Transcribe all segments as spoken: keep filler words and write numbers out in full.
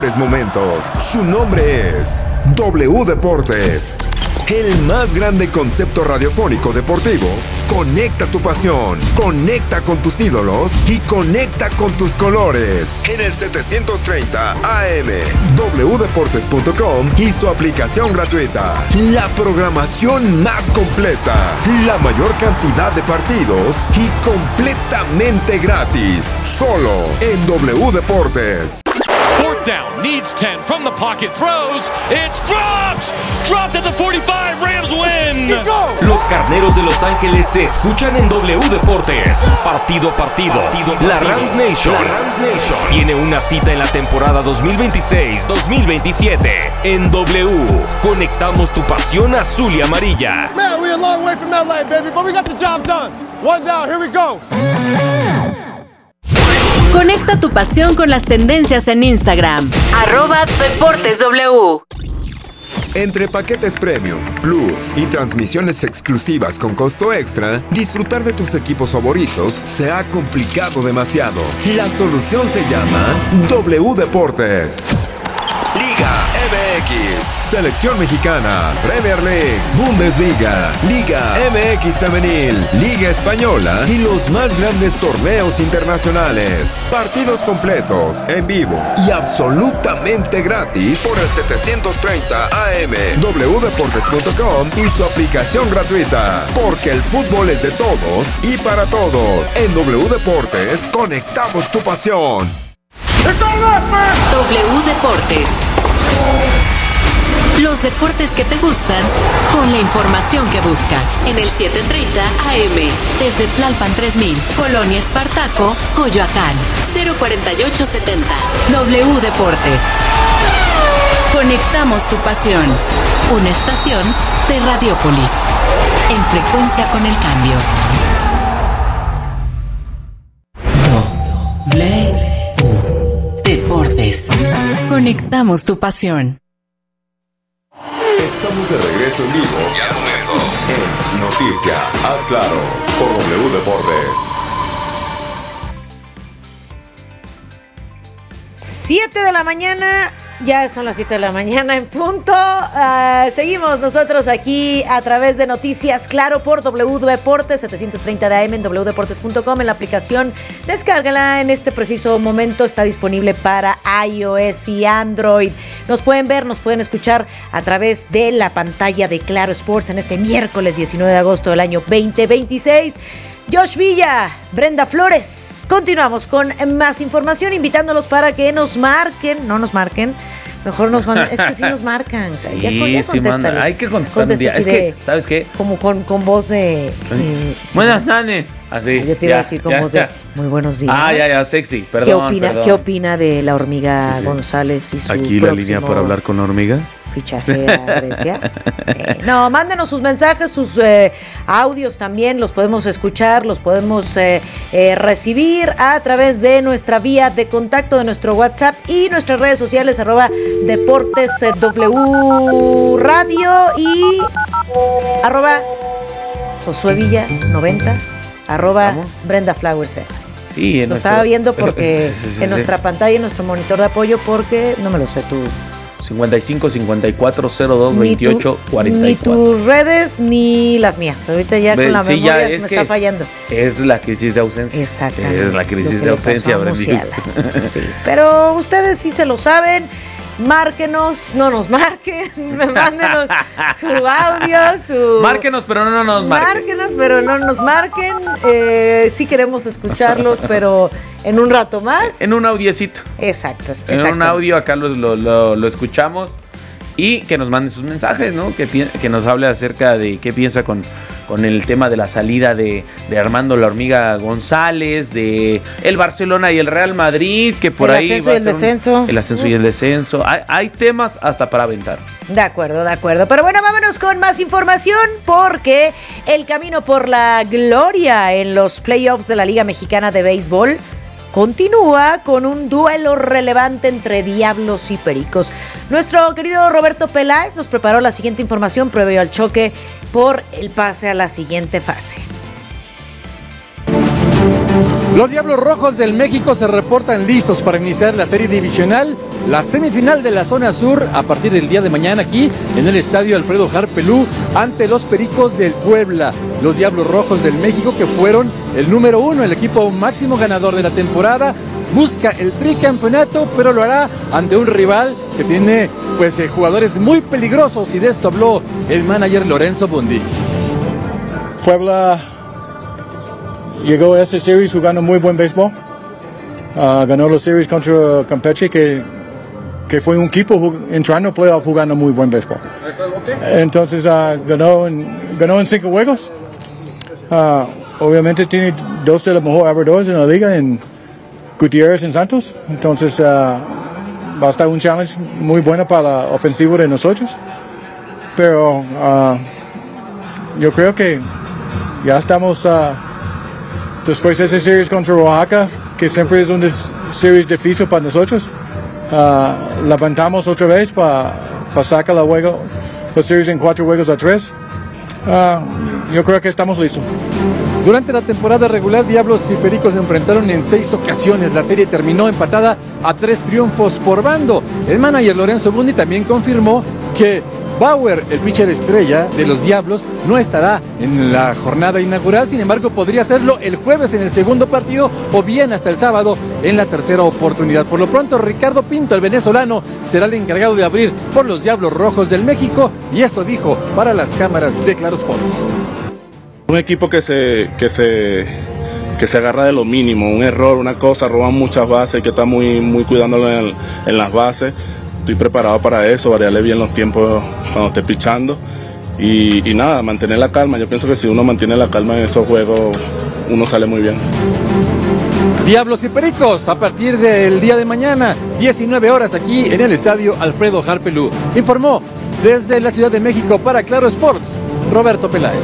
Momentos. Su nombre es W Deportes. El más grande concepto radiofónico deportivo. Conecta tu pasión, conecta con tus ídolos y conecta con tus colores. En el setecientos treinta A M, w deportes punto com y su aplicación gratuita. La programación más completa, la mayor cantidad de partidos y completamente gratis. Solo en W Deportes. Fourth down, needs ten, from the pocket, throws, it's dropped! Dropped at the forty-five, Rams win! Los Carneros de Los Ángeles se escuchan en W Deportes. Partido a partido, partido, partido. La Rams Nation, la Rams Nation tiene una cita en la temporada dos mil veintiséis dos mil veintisiete. En W, conectamos tu pasión azul y amarilla. Man, we're a long way from L A, baby, but we got the job done. One down, here we go. Conecta tu pasión con las tendencias en Instagram. Arroba Deportes W. Entre paquetes premium, plus y transmisiones exclusivas con costo extra, disfrutar de tus equipos favoritos se ha complicado demasiado. La solución se llama W Deportes. Liga M X, Selección Mexicana, Premier League, Bundesliga, Liga M X Femenil, Liga Española y los más grandes torneos internacionales. Partidos completos, en vivo y absolutamente gratis por el setecientos treinta A M, w deportes punto com y su aplicación gratuita. Porque el fútbol es de todos y para todos. En W Deportes, conectamos tu pasión. W Deportes. Los deportes que te gustan con la información que buscas. En el setecientos treinta A M, desde Tlalpan tres mil, Colonia Espartaco, Coyoacán, cero cuarenta y ocho setenta. W Deportes. Conectamos tu pasión. Una estación de Radiópolis. En frecuencia con el cambio. W Deportes. Conectamos tu pasión. Estamos de regreso en vivo y al momento en Noticia, haz claro, por W Deportes. siete de la mañana, ya son las siete de la mañana en punto. Uh, seguimos nosotros aquí a través de Noticias Claro por W Deportes, setecientos treinta de A M en w deportes punto com, en la aplicación. Descárgala en este preciso momento, está disponible para iOS y Android. Nos pueden ver, nos pueden escuchar a través de la pantalla de Claro Sports en este miércoles diecinueve de agosto del año veinte veintiséis. Josh Villa, Brenda Flores. Continuamos con más información, invitándolos para que nos marquen, no nos marquen, mejor nos mandan, es que sí nos marcan. Sí, ya, ya sí, manda. Hay que contestar un día. Es que, de, ¿sabes qué? Como con, con voz de... Eh, sí. Buenas, Nane. Así. Yo te ya, iba a decir con ya, voz ya. de muy buenos días. Ah, ya, ya, sexy. Perdón, ¿Qué opina, perdón. ¿qué opina de la hormiga sí, sí. González y su Aquí la línea para hablar con la hormiga. Fichaje a Grecia. Sí. No, mándenos sus mensajes, sus eh, audios también, los podemos escuchar, los podemos eh, eh, recibir a través de nuestra vía de contacto, de nuestro WhatsApp y nuestras redes sociales, arroba Deportes W Radio y arroba Josué Villa noventa, arroba Brenda Flowers. Sí, en lo nuestro... estaba viendo porque sí, sí, sí, en sí. nuestra pantalla, en nuestro monitor de apoyo, porque no me lo sé tú. cincuenta y cinco, cincuenta y cuatro, cero dos, veintiocho, cuarenta y cuatro. Ni tus redes ni las mías. Ahorita ya con la sí, memoria ya, es me que está fallando. Es la crisis de ausencia. Exactamente. Es la crisis de ausencia, Brenda. Sí, pero ustedes sí se lo saben. Márquenos, no nos marquen, mándenos su audio, su... Márquenos, pero no nos marquen. Márquenos, pero no nos marquen. Eh, sí queremos escucharlos, pero en un rato más. En un audiecito. Exacto. En un audio acá lo, lo, lo, lo escuchamos. Y que nos mande sus mensajes, ¿no? Que, que nos hable acerca de qué piensa con, con el tema de la salida de, de Armando la Hormiga González, de el Barcelona y el Real Madrid, que por el ahí ascenso va y el a ser descenso. Un, el ascenso y el descenso. Hay, hay temas hasta para aventar. De acuerdo, de acuerdo. Pero bueno, vámonos con más información porque el camino por la gloria en los playoffs de la Liga Mexicana de Béisbol continúa con un duelo relevante entre Diablos y Pericos. Nuestro querido Roberto Peláez nos preparó la siguiente información previo al choque por el pase a la siguiente fase. Los Diablos Rojos del México se reportan listos para iniciar la serie divisional, la semifinal de la zona sur, a partir del día de mañana aquí en el estadio Alfredo Harpelú, ante los Pericos del Puebla. Los Diablos Rojos del México, que fueron el número uno, el equipo máximo ganador de la temporada, busca el tricampeonato, pero lo hará ante un rival que tiene pues eh, jugadores muy peligrosos, y de esto habló el manager Lorenzo Bondi. Puebla llegó a esta series jugando muy buen béisbol. Uh, ganó la series contra Campeche, que, que fue un equipo entrando a playoff jugando muy buen béisbol. Entonces uh, ganó, en, ganó en cinco juegos. Uh, obviamente tiene dos de los mejores abridores en la liga, en Gutiérrez y Santos. Entonces uh, va a estar un challenge muy bueno para la ofensiva de nosotros. Pero uh, yo creo que ya estamos... Uh, Después de esa serie contra Oaxaca, que siempre es una serie difícil para nosotros, uh, levantamos otra vez para pa sacar la, juego, la serie en cuatro juegos a tres. Uh, yo creo que estamos listos. Durante la temporada regular, Diablos y Pericos se enfrentaron en seis ocasiones. La serie terminó empatada a tres triunfos por bando. El manager Lorenzo Bondi también confirmó que Bauer, el pitcher estrella de los Diablos, no estará en la jornada inaugural. Sin embargo, podría hacerlo el jueves en el segundo partido, o bien hasta el sábado en la tercera oportunidad. Por lo pronto, Ricardo Pinto, el venezolano, será el encargado de abrir por los Diablos Rojos del México, y esto dijo para las cámaras de Claro Sports. Un equipo que se, que se, que se agarra de lo mínimo, un error, una cosa, roban muchas bases, que está muy, muy cuidándolo en, en las bases. Estoy preparado para eso, variarle bien los tiempos cuando esté pichando y, y nada, mantener la calma. Yo pienso que si uno mantiene la calma en esos juegos, uno sale muy bien. Diablos y Pericos, a partir del día de mañana, diecinueve horas, aquí en el estadio Alfredo Harpelú. Informó desde la Ciudad de México para Claro Sports, Roberto Peláez.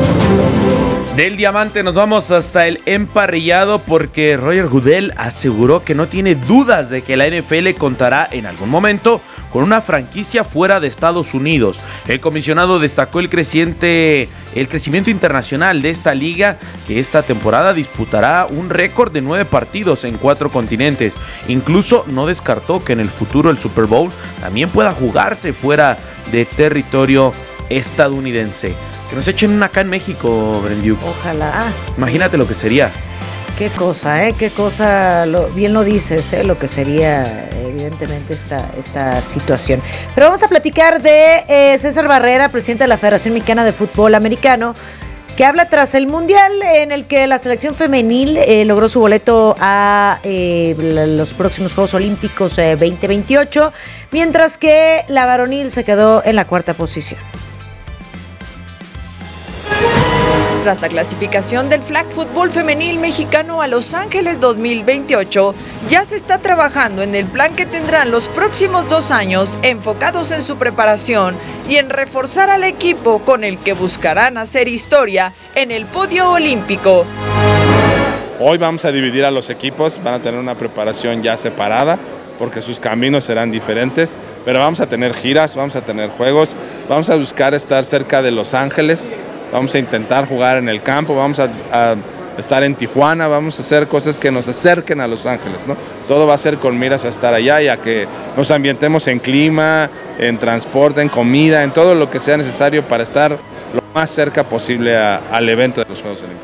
Del diamante nos vamos hasta el emparrillado, porque Roger Goodell aseguró que no tiene dudas de que la N F L contará en algún momento con una franquicia fuera de Estados Unidos. El comisionado destacó el creciente, el crecimiento internacional de esta liga, que esta temporada disputará un récord de nueve partidos en cuatro continentes. Incluso no descartó que en el futuro el Super Bowl también pueda jugarse fuera de territorio estadounidense. Que nos echen una acá en México, Brendiuk. Ojalá. Imagínate lo que sería. Qué cosa, ¿eh? Qué cosa, lo, bien lo dices, ¿eh? Lo que sería, evidentemente, esta, esta situación. Pero vamos a platicar de eh, César Barrera, presidente de la Federación Mexicana de Fútbol Americano, que habla tras el Mundial en el que la selección femenil eh, logró su boleto a eh, los próximos Juegos Olímpicos eh, veinte veintiocho, mientras que la varonil se quedó en la cuarta posición. Tras la clasificación del flag fútbol femenil mexicano a Los Ángeles dos mil veintiocho, ya se está trabajando en el plan que tendrán los próximos dos años, enfocados en su preparación y en reforzar al equipo con el que buscarán hacer historia en el podio olímpico. Hoy vamos a dividir a los equipos, van a tener una preparación ya separada, porque sus caminos serán diferentes, pero vamos a tener giras, vamos a tener juegos, vamos a buscar estar cerca de Los Ángeles. Vamos a intentar jugar en el campo, vamos a, a estar en Tijuana, vamos a hacer cosas que nos acerquen a Los Ángeles, ¿no? Todo va a ser con miras a estar allá y a que nos ambientemos en clima, en transporte, en comida, en todo lo que sea necesario para estar lo más cerca posible a, al evento de los Juegos Olímpicos.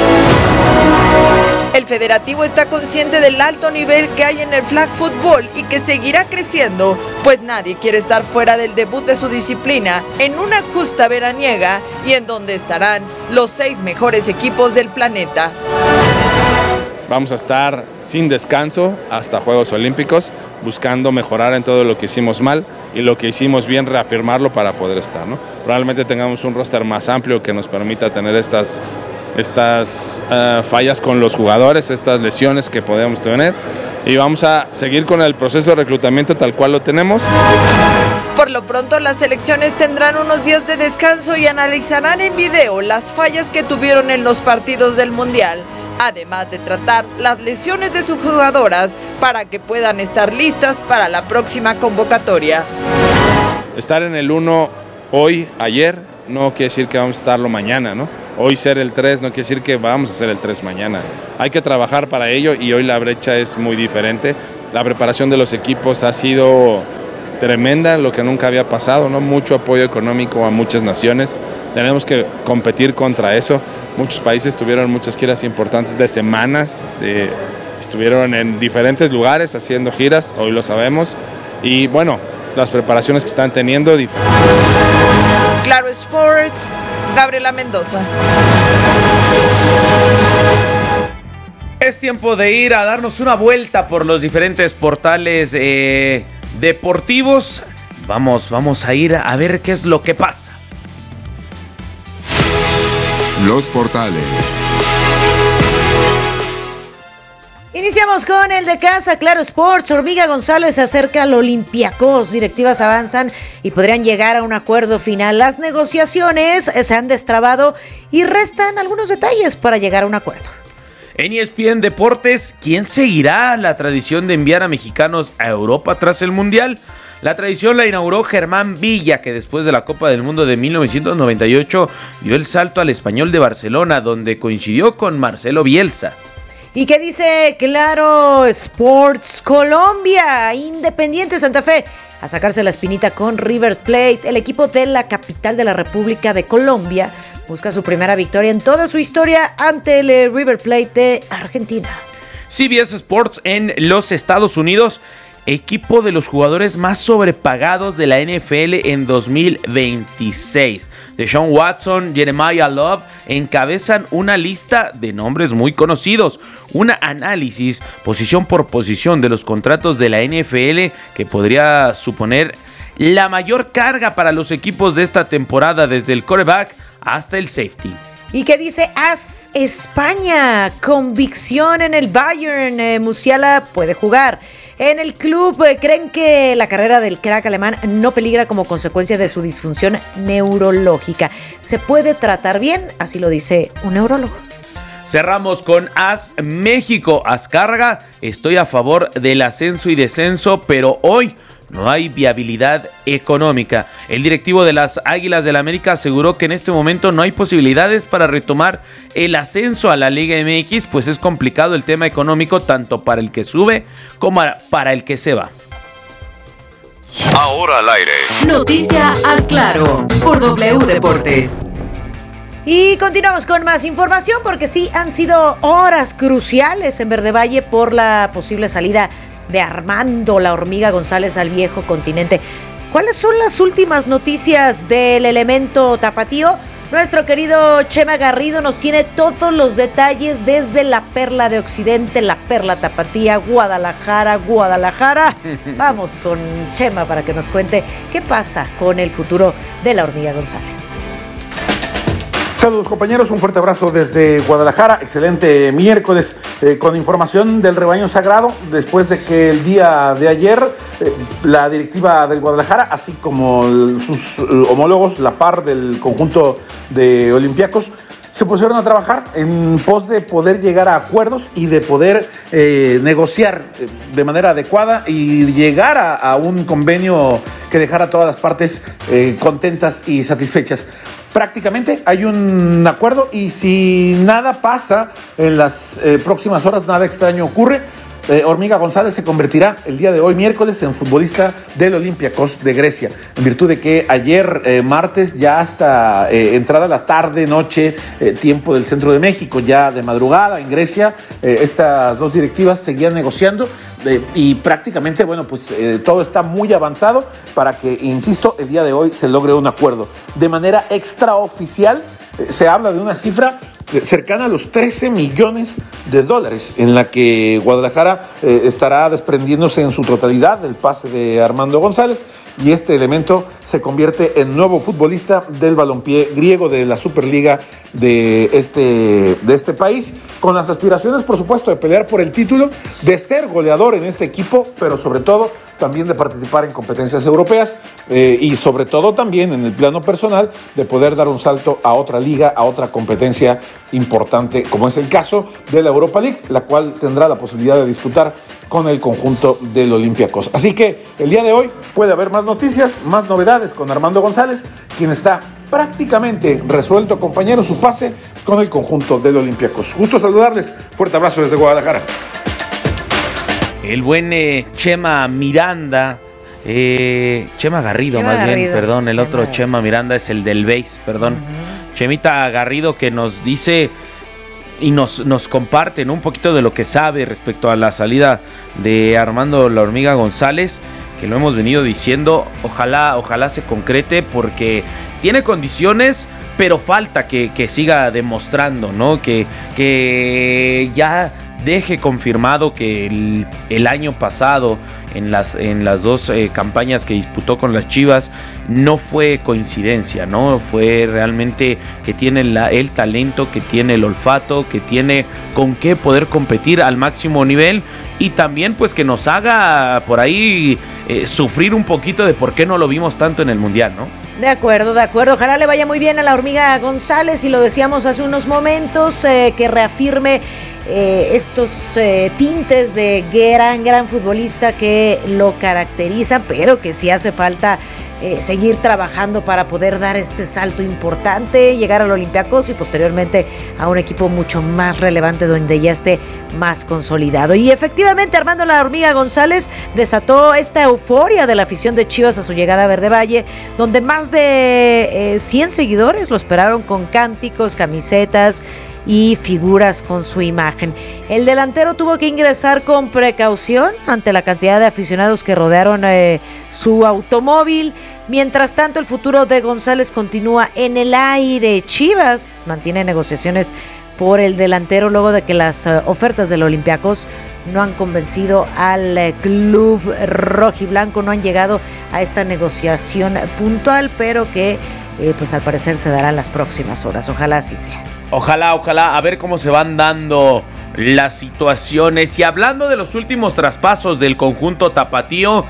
El federativo está consciente del alto nivel que hay en el flag fútbol y que seguirá creciendo, pues nadie quiere estar fuera del debut de su disciplina en una justa veraniega y en donde estarán los seis mejores equipos del planeta. Vamos a estar sin descanso hasta Juegos Olímpicos, buscando mejorar en todo lo que hicimos mal y lo que hicimos bien, reafirmarlo para poder estar, ¿no? Probablemente tengamos un roster más amplio que nos permita tener estas estas uh, fallas con los jugadores, estas lesiones que podemos tener, y vamos a seguir con el proceso de reclutamiento tal cual lo tenemos. Por lo pronto, las selecciones tendrán unos días de descanso y analizarán en video las fallas que tuvieron en los partidos del Mundial, además de tratar las lesiones de sus jugadoras para que puedan estar listas para la próxima convocatoria. Estar en el uno hoy, ayer, no quiere decir que vamos a estarlo mañana, ¿no? Hoy ser el tres no quiere decir que vamos a ser el tres mañana. Hay que trabajar para ello y hoy la brecha es muy diferente. La preparación de los equipos ha sido tremenda, lo que nunca había pasado, ¿no? Mucho apoyo económico a muchas naciones. Tenemos que competir contra eso. Muchos países tuvieron muchas giras importantes de semanas, de, estuvieron en diferentes lugares haciendo giras, hoy lo sabemos. Y bueno, las preparaciones que están teniendo. Claro Sports, Gabriela Mendoza. Es tiempo de ir a darnos una vuelta por los diferentes portales eh, deportivos. Vamos, vamos a ir a ver qué es lo que pasa. Los portales. Iniciamos con el de casa, Claro Sports. Hormiga González se acerca al Olympiacos. Directivas avanzan y podrían llegar a un acuerdo final. Las negociaciones se han destrabado y restan algunos detalles para llegar a un acuerdo. En E S P N Deportes, ¿quién seguirá la tradición de enviar a mexicanos a Europa tras el Mundial? La tradición la inauguró Germán Villa, que después de la Copa del Mundo de mil novecientos noventa y ocho dio el salto al Español de Barcelona, donde coincidió con Marcelo Bielsa. ¿Y qué dice Claro Sports Colombia? Independiente Santa Fe a sacarse la espinita con River Plate. El equipo de la capital de la República de Colombia busca su primera victoria en toda su historia ante el River Plate de Argentina. C B S Sports en los Estados Unidos. Equipo de los jugadores más sobrepagados de la N F L en dos mil veintiséis. Deshaun Watson, Jeremiah Love encabezan una lista de nombres muy conocidos. Un análisis, posición por posición, de los contratos de la N F L que podría suponer la mayor carga para los equipos de esta temporada, desde el quarterback hasta el safety. ¿Y qué dice AS España? Convicción en el Bayern. Eh, Musiala puede jugar. En el club eh, creen que la carrera del crack alemán no peligra como consecuencia de su disfunción neurológica. Se puede tratar bien, así lo dice un neurólogo. Cerramos con AS México. Azcárraga, estoy a favor del ascenso y descenso, pero hoy no hay viabilidad económica. El directivo de las Águilas del América aseguró que en este momento no hay posibilidades para retomar el ascenso a la Liga M X, pues es complicado el tema económico tanto para el que sube como para el que se va. Ahora al aire. Noticia Haz Claro por W Deportes. Y continuamos con más información porque sí han sido horas cruciales en Verde Valle por la posible salida de Armando la Hormiga González al viejo continente. ¿Cuáles son las últimas noticias del elemento tapatío? Nuestro querido Chema Garrido nos tiene todos los detalles desde la perla de Occidente, la perla tapatía, Guadalajara, Guadalajara. Vamos con Chema para que nos cuente qué pasa con el futuro de la Hormiga González. Saludos compañeros, un fuerte abrazo desde Guadalajara, excelente miércoles eh, con información del rebaño sagrado, después de que el día de ayer eh, la directiva del Guadalajara, así como el, sus eh, homólogos, la par del conjunto de Olympiacos, se pusieron a trabajar en pos de poder llegar a acuerdos y de poder eh, negociar de manera adecuada y llegar a, a un convenio que dejara a todas las partes eh, contentas y satisfechas. Prácticamente hay un acuerdo y si nada pasa en las eh, próximas horas, nada extraño ocurre, eh, Hormiga González se convertirá el día de hoy, miércoles, en futbolista del Olympiacos de Grecia, en virtud de que ayer, eh, martes, ya hasta eh, entrada la tarde, noche, eh, tiempo del centro de México, ya de madrugada en Grecia, eh, estas dos directivas seguían negociando. Eh, y prácticamente, bueno, pues eh, todo está muy avanzado para que, insisto, el día de hoy se logre un acuerdo. De manera extraoficial, eh, se habla de una cifra eh, cercana a los trece millones de dólares, en la que Guadalajara eh, estará desprendiéndose en su totalidad del pase de Armando González, y este elemento se convierte en nuevo futbolista del balompié griego de la Superliga de este, de este país, con las aspiraciones, por supuesto, de pelear por el título, de ser goleador en este equipo, pero sobre todo también de participar en competencias europeas eh, y sobre todo también en el plano personal de poder dar un salto a otra liga, a otra competencia importante, como es el caso de la Europa League, la cual tendrá la posibilidad de disputar con el conjunto del Olympiacos. Así que el día de hoy puede haber más noticias, más novedades con Armando González, quien está prácticamente resuelto, compañero, su pase con el conjunto del Olympiacos. Gusto saludarles, fuerte abrazo desde Guadalajara. El buen eh, Chema Miranda, eh, Chema Garrido Chema más Garrido. bien, perdón, el Chema otro Garrido. Chema Miranda es el del base, perdón. Uh-huh. Chemita Garrido que nos dice y nos, nos comparte, ¿no?, un poquito de lo que sabe respecto a la salida de Armando La Hormiga González, que lo hemos venido diciendo, ojalá, ojalá se concrete porque tiene condiciones, pero falta que, que siga demostrando, ¿no? Que, que ya deje confirmado que el, el año pasado en las, en las dos eh, campañas que disputó con las Chivas no fue coincidencia, ¿no? Fue realmente que tiene la, el talento, que tiene el olfato, que tiene con qué poder competir al máximo nivel y también pues que nos haga por ahí eh, sufrir un poquito de por qué no lo vimos tanto en el Mundial, ¿no? De acuerdo, de acuerdo. Ojalá le vaya muy bien a la Hormiga González y lo decíamos hace unos momentos, eh, que reafirme eh, estos eh, tintes de gran, gran futbolista que lo caracterizan, pero que sí hace falta eh, seguir trabajando para poder dar este salto importante, llegar al Olympiacos y posteriormente a un equipo mucho más relevante donde ya esté más consolidado. Y efectivamente Armando La Hormiga González desató esta euforia de la afición de Chivas a su llegada a Verde Valle, donde más de eh, cien seguidores lo esperaron con cánticos, camisetas y figuras con su imagen. El delantero tuvo que ingresar con precaución ante la cantidad de aficionados que rodearon eh, su automóvil. Mientras tanto, el futuro de González continúa en el aire. Chivas mantiene negociaciones por el delantero luego de que las uh, ofertas del Olympiacos no han convencido al uh, club rojiblanco, no han llegado a esta negociación puntual, pero que eh, pues al parecer se dará en las próximas horas. Ojalá así sea. Ojalá, ojalá, a ver cómo se van dando las situaciones. Y hablando de los últimos traspasos del conjunto tapatío,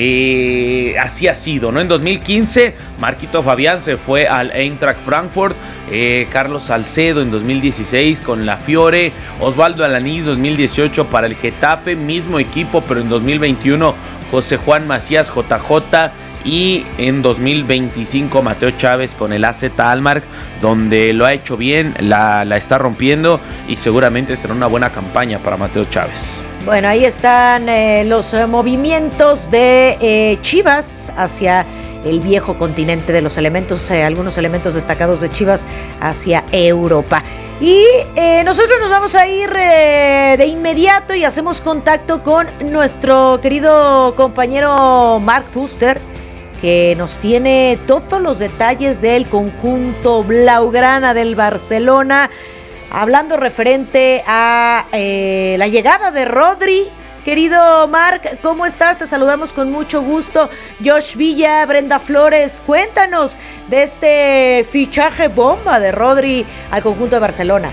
eh, así ha sido, ¿no? En dos mil quince, Marquito Fabián se fue al Eintracht Frankfurt, eh, Carlos Salcedo en dos mil dieciséis con la Fiore, Osvaldo Alanís dos mil dieciocho para el Getafe, mismo equipo, pero en dos mil veintiuno José Juan Macías J J. Y en dos mil veinticinco Mateo Chávez con el A Z Alkmaar, donde lo ha hecho bien, la, la está rompiendo y seguramente será una buena campaña para Mateo Chávez. Bueno, ahí están eh, los eh, movimientos de eh, Chivas hacia el viejo continente, de los elementos, eh, algunos elementos destacados de Chivas hacia Europa. Y eh, nosotros nos vamos a ir eh, de inmediato y hacemos contacto con nuestro querido compañero Mark Fuster, que nos tiene todos los detalles del conjunto blaugrana del Barcelona, hablando referente a eh, la llegada de Rodri. Querido Marc, ¿cómo estás? Te saludamos con mucho gusto. Josh Villa, Brenda Flores, cuéntanos de este fichaje bomba de Rodri al conjunto de Barcelona.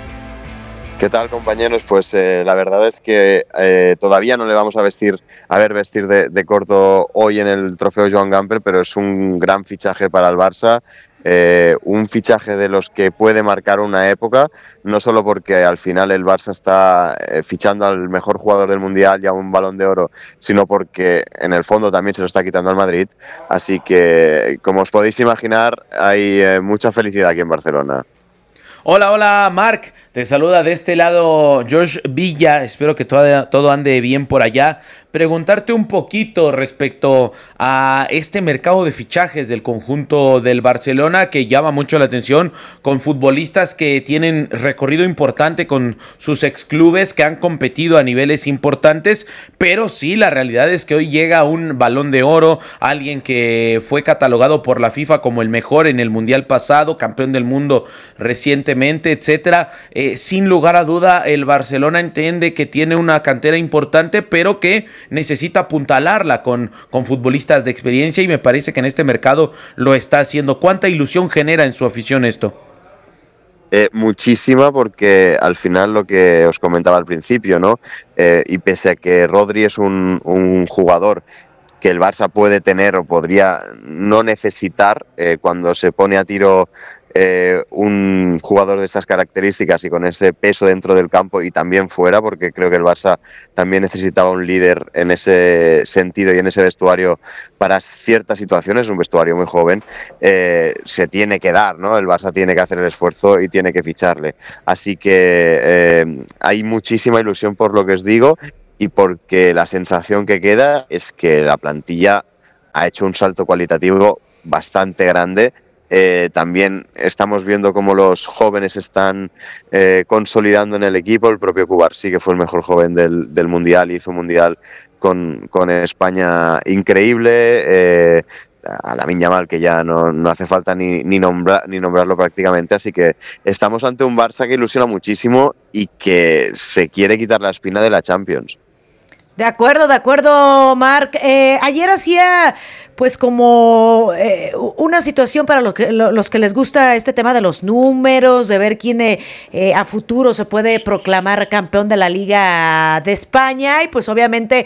¿Qué tal, compañeros? Pues eh, la verdad es que eh, todavía no le vamos a vestir a ver vestir de, de corto hoy en el trofeo Joan Gamper, pero es un gran fichaje para el Barça, eh, un fichaje de los que puede marcar una época, no solo porque al final el Barça está eh, fichando al mejor jugador del Mundial y a un Balón de Oro, sino porque en el fondo también se lo está quitando al Madrid, así que como os podéis imaginar hay eh, mucha felicidad aquí en Barcelona. Hola, hola, Marc. Te saluda de este lado Josh Villa. Espero que todo, todo ande bien por allá. Preguntarte un poquito respecto a este mercado de fichajes del conjunto del Barcelona, que llama mucho la atención, con futbolistas que tienen recorrido importante con sus exclubes, que han competido a niveles importantes, pero sí, la realidad es que hoy llega un Balón de Oro, alguien que fue catalogado por la FIFA como el mejor en el Mundial pasado, campeón del mundo recientemente, etcétera. Eh, sin lugar a duda, el Barcelona entiende que tiene una cantera importante, pero que necesita apuntalarla con, con futbolistas de experiencia, y me parece que en este mercado lo está haciendo. ¿Cuánta ilusión genera en su afición esto? Eh, muchísima, porque al final lo que os comentaba al principio, ¿no? Eh, y pese a que Rodri es un, un jugador que el Barça puede tener o podría no necesitar, eh, cuando se pone a tiro eh, un jugador de estas características y con ese peso dentro del campo y también fuera, porque creo que el Barça también necesitaba un líder en ese sentido y en ese vestuario para ciertas situaciones, un vestuario muy joven, eh, se tiene que dar, ¿no? El Barça tiene que hacer el esfuerzo y tiene que ficharle. Así que eh, hay muchísima ilusión por lo que os digo y porque la sensación que queda es que la plantilla ha hecho un salto cualitativo bastante grande. Eh, también estamos viendo cómo los jóvenes están eh, consolidando en el equipo. El propio Cubarsí, que fue el mejor joven del, del Mundial, hizo un Mundial con, con España increíble. Eh, a Lamine Yamal, que ya no, no hace falta ni, ni, nombrar, ni nombrarlo prácticamente. Así que estamos ante un Barça que ilusiona muchísimo y que se quiere quitar la espina de la Champions. De acuerdo, de acuerdo, Marc. Eh, ayer hacía pues como eh, una situación para los que, los que les gusta este tema de los números, de ver quién eh, eh, a futuro se puede proclamar campeón de la Liga de España. Y pues obviamente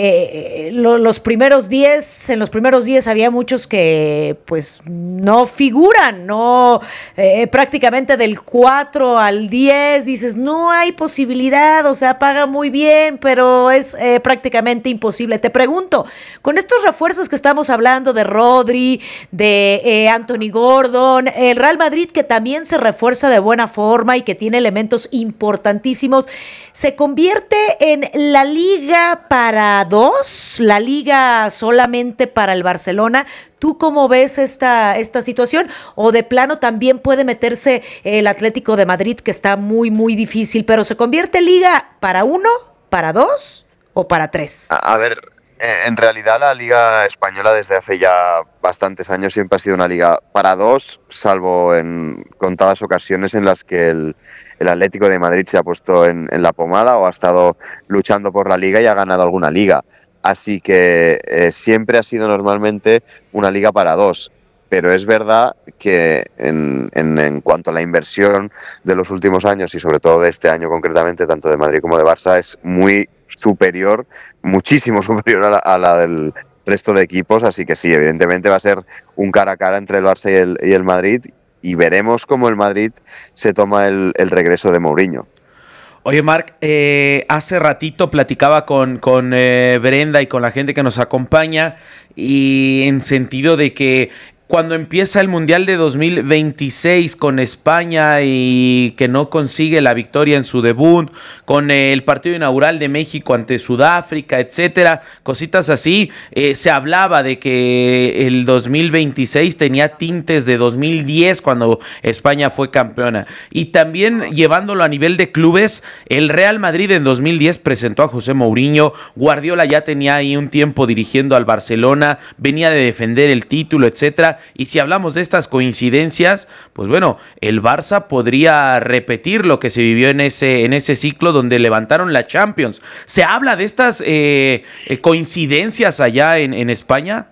eh, lo, los primeros diez, en los primeros diez había muchos que pues no figuran, no eh, prácticamente del cuatro al diez dices, no hay posibilidad, o sea, paga muy bien, pero es eh, prácticamente imposible. Te pregunto, con estos refuerzos que estamos hablando de Rodri, de eh, Anthony Gordon, el Real Madrid que también se refuerza de buena forma y que tiene elementos importantísimos, ¿se convierte en la liga para dos? ¿La liga solamente para el Barcelona? ¿Tú cómo ves esta, esta situación? ¿O de plano también puede meterse el Atlético de Madrid, que está muy, muy difícil, pero se convierte en liga para uno, para dos o para tres? A, a ver, en realidad la Liga Española desde hace ya bastantes años siempre ha sido una liga para dos, salvo en contadas ocasiones en las que el, el Atlético de Madrid se ha puesto en, en la pomada o ha estado luchando por la liga y ha ganado alguna liga. Así que eh, siempre ha sido normalmente una liga para dos. Pero es verdad que en, en, en cuanto a la inversión de los últimos años y sobre todo de este año concretamente, tanto de Madrid como de Barça, es muy superior, muchísimo superior a la, a la del resto de equipos. Así que sí, evidentemente va a ser un cara a cara entre el Barça y el, y el Madrid y veremos cómo el Madrid se toma el, el regreso de Mourinho. Oye, Marc, eh, hace ratito platicaba con, con eh, Brenda y con la gente que nos acompaña y en sentido de que cuando empieza el Mundial de dos mil veintiséis con España y que no consigue la victoria en su debut, con el partido inaugural de México ante Sudáfrica, etcétera, cositas así, eh, se hablaba de que el dos mil veintiséis tenía tintes de dos mil diez cuando España fue campeona. Y también llevándolo a nivel de clubes, el Real Madrid en dos mil diez presentó a José Mourinho, Guardiola ya tenía ahí un tiempo dirigiendo al Barcelona, venía de defender el título, etcétera. Y si hablamos de estas coincidencias, pues bueno, el Barça podría repetir lo que se vivió en ese, en ese ciclo donde levantaron la Champions. ¿Se habla de estas eh, eh, coincidencias allá en, en España?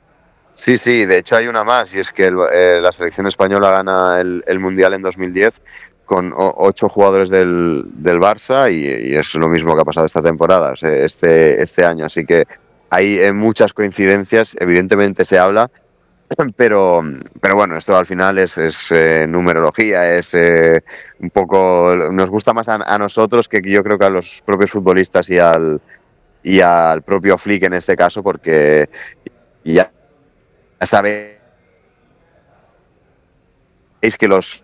Sí, sí, de hecho hay una más, y es que el, eh, la selección española gana el, el Mundial en dos mil diez con o, ocho jugadores del, del Barça y, y es lo mismo que ha pasado esta temporada, este, este año. Así que hay eh, muchas coincidencias, evidentemente se habla. Pero, pero bueno, esto al final es, es eh, numerología, es eh, un poco, nos gusta más a, a nosotros que yo creo que a los propios futbolistas y al, y al propio Flick en este caso, porque ya sabéis que los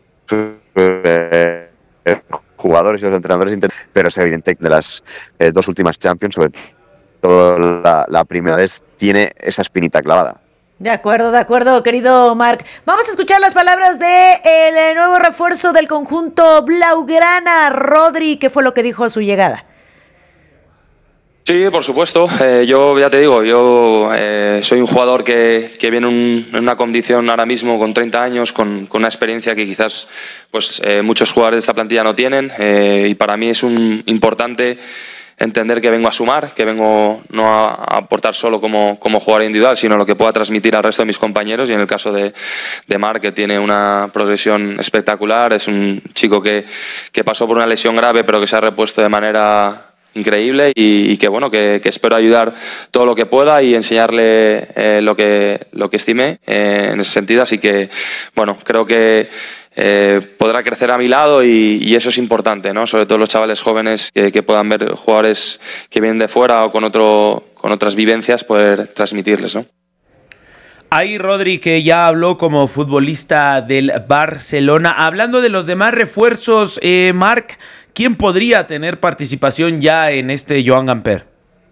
eh, jugadores y los entrenadores, pero es evidente que de las eh, dos últimas Champions, sobre todo la, la primera vez, tiene esa espinita clavada. De acuerdo, de acuerdo, querido Marc. Vamos a escuchar las palabras de el nuevo refuerzo del conjunto blaugrana, Rodri. ¿Qué fue lo que dijo a su llegada? Sí, por supuesto. Eh, yo ya te digo, yo eh, soy un jugador que, que viene un, en una condición ahora mismo con treinta años, con, con una experiencia que quizás pues, eh, muchos jugadores de esta plantilla no tienen. Eh, y para mí es un importante entender que vengo a sumar, que vengo no a, a aportar solo como, como jugador individual, sino lo que pueda transmitir al resto de mis compañeros. Y en el caso de, de Marc, que tiene una progresión espectacular, es un chico que, que pasó por una lesión grave pero que se ha repuesto de manera increíble y, y que bueno que, que espero ayudar todo lo que pueda y enseñarle eh, lo que lo que estime eh, en ese sentido, así que bueno, creo que eh, podrá crecer a mi lado y, y eso es importante, ¿no? Sobre todo los chavales jóvenes que, que puedan ver jugadores que vienen de fuera o con otro con otras vivencias, poder transmitirles, ¿no? Ahí Rodri, que ya habló como futbolista del Barcelona. Hablando de los demás refuerzos, eh, Marc, ¿quién podría tener participación ya en este Joan Gamper?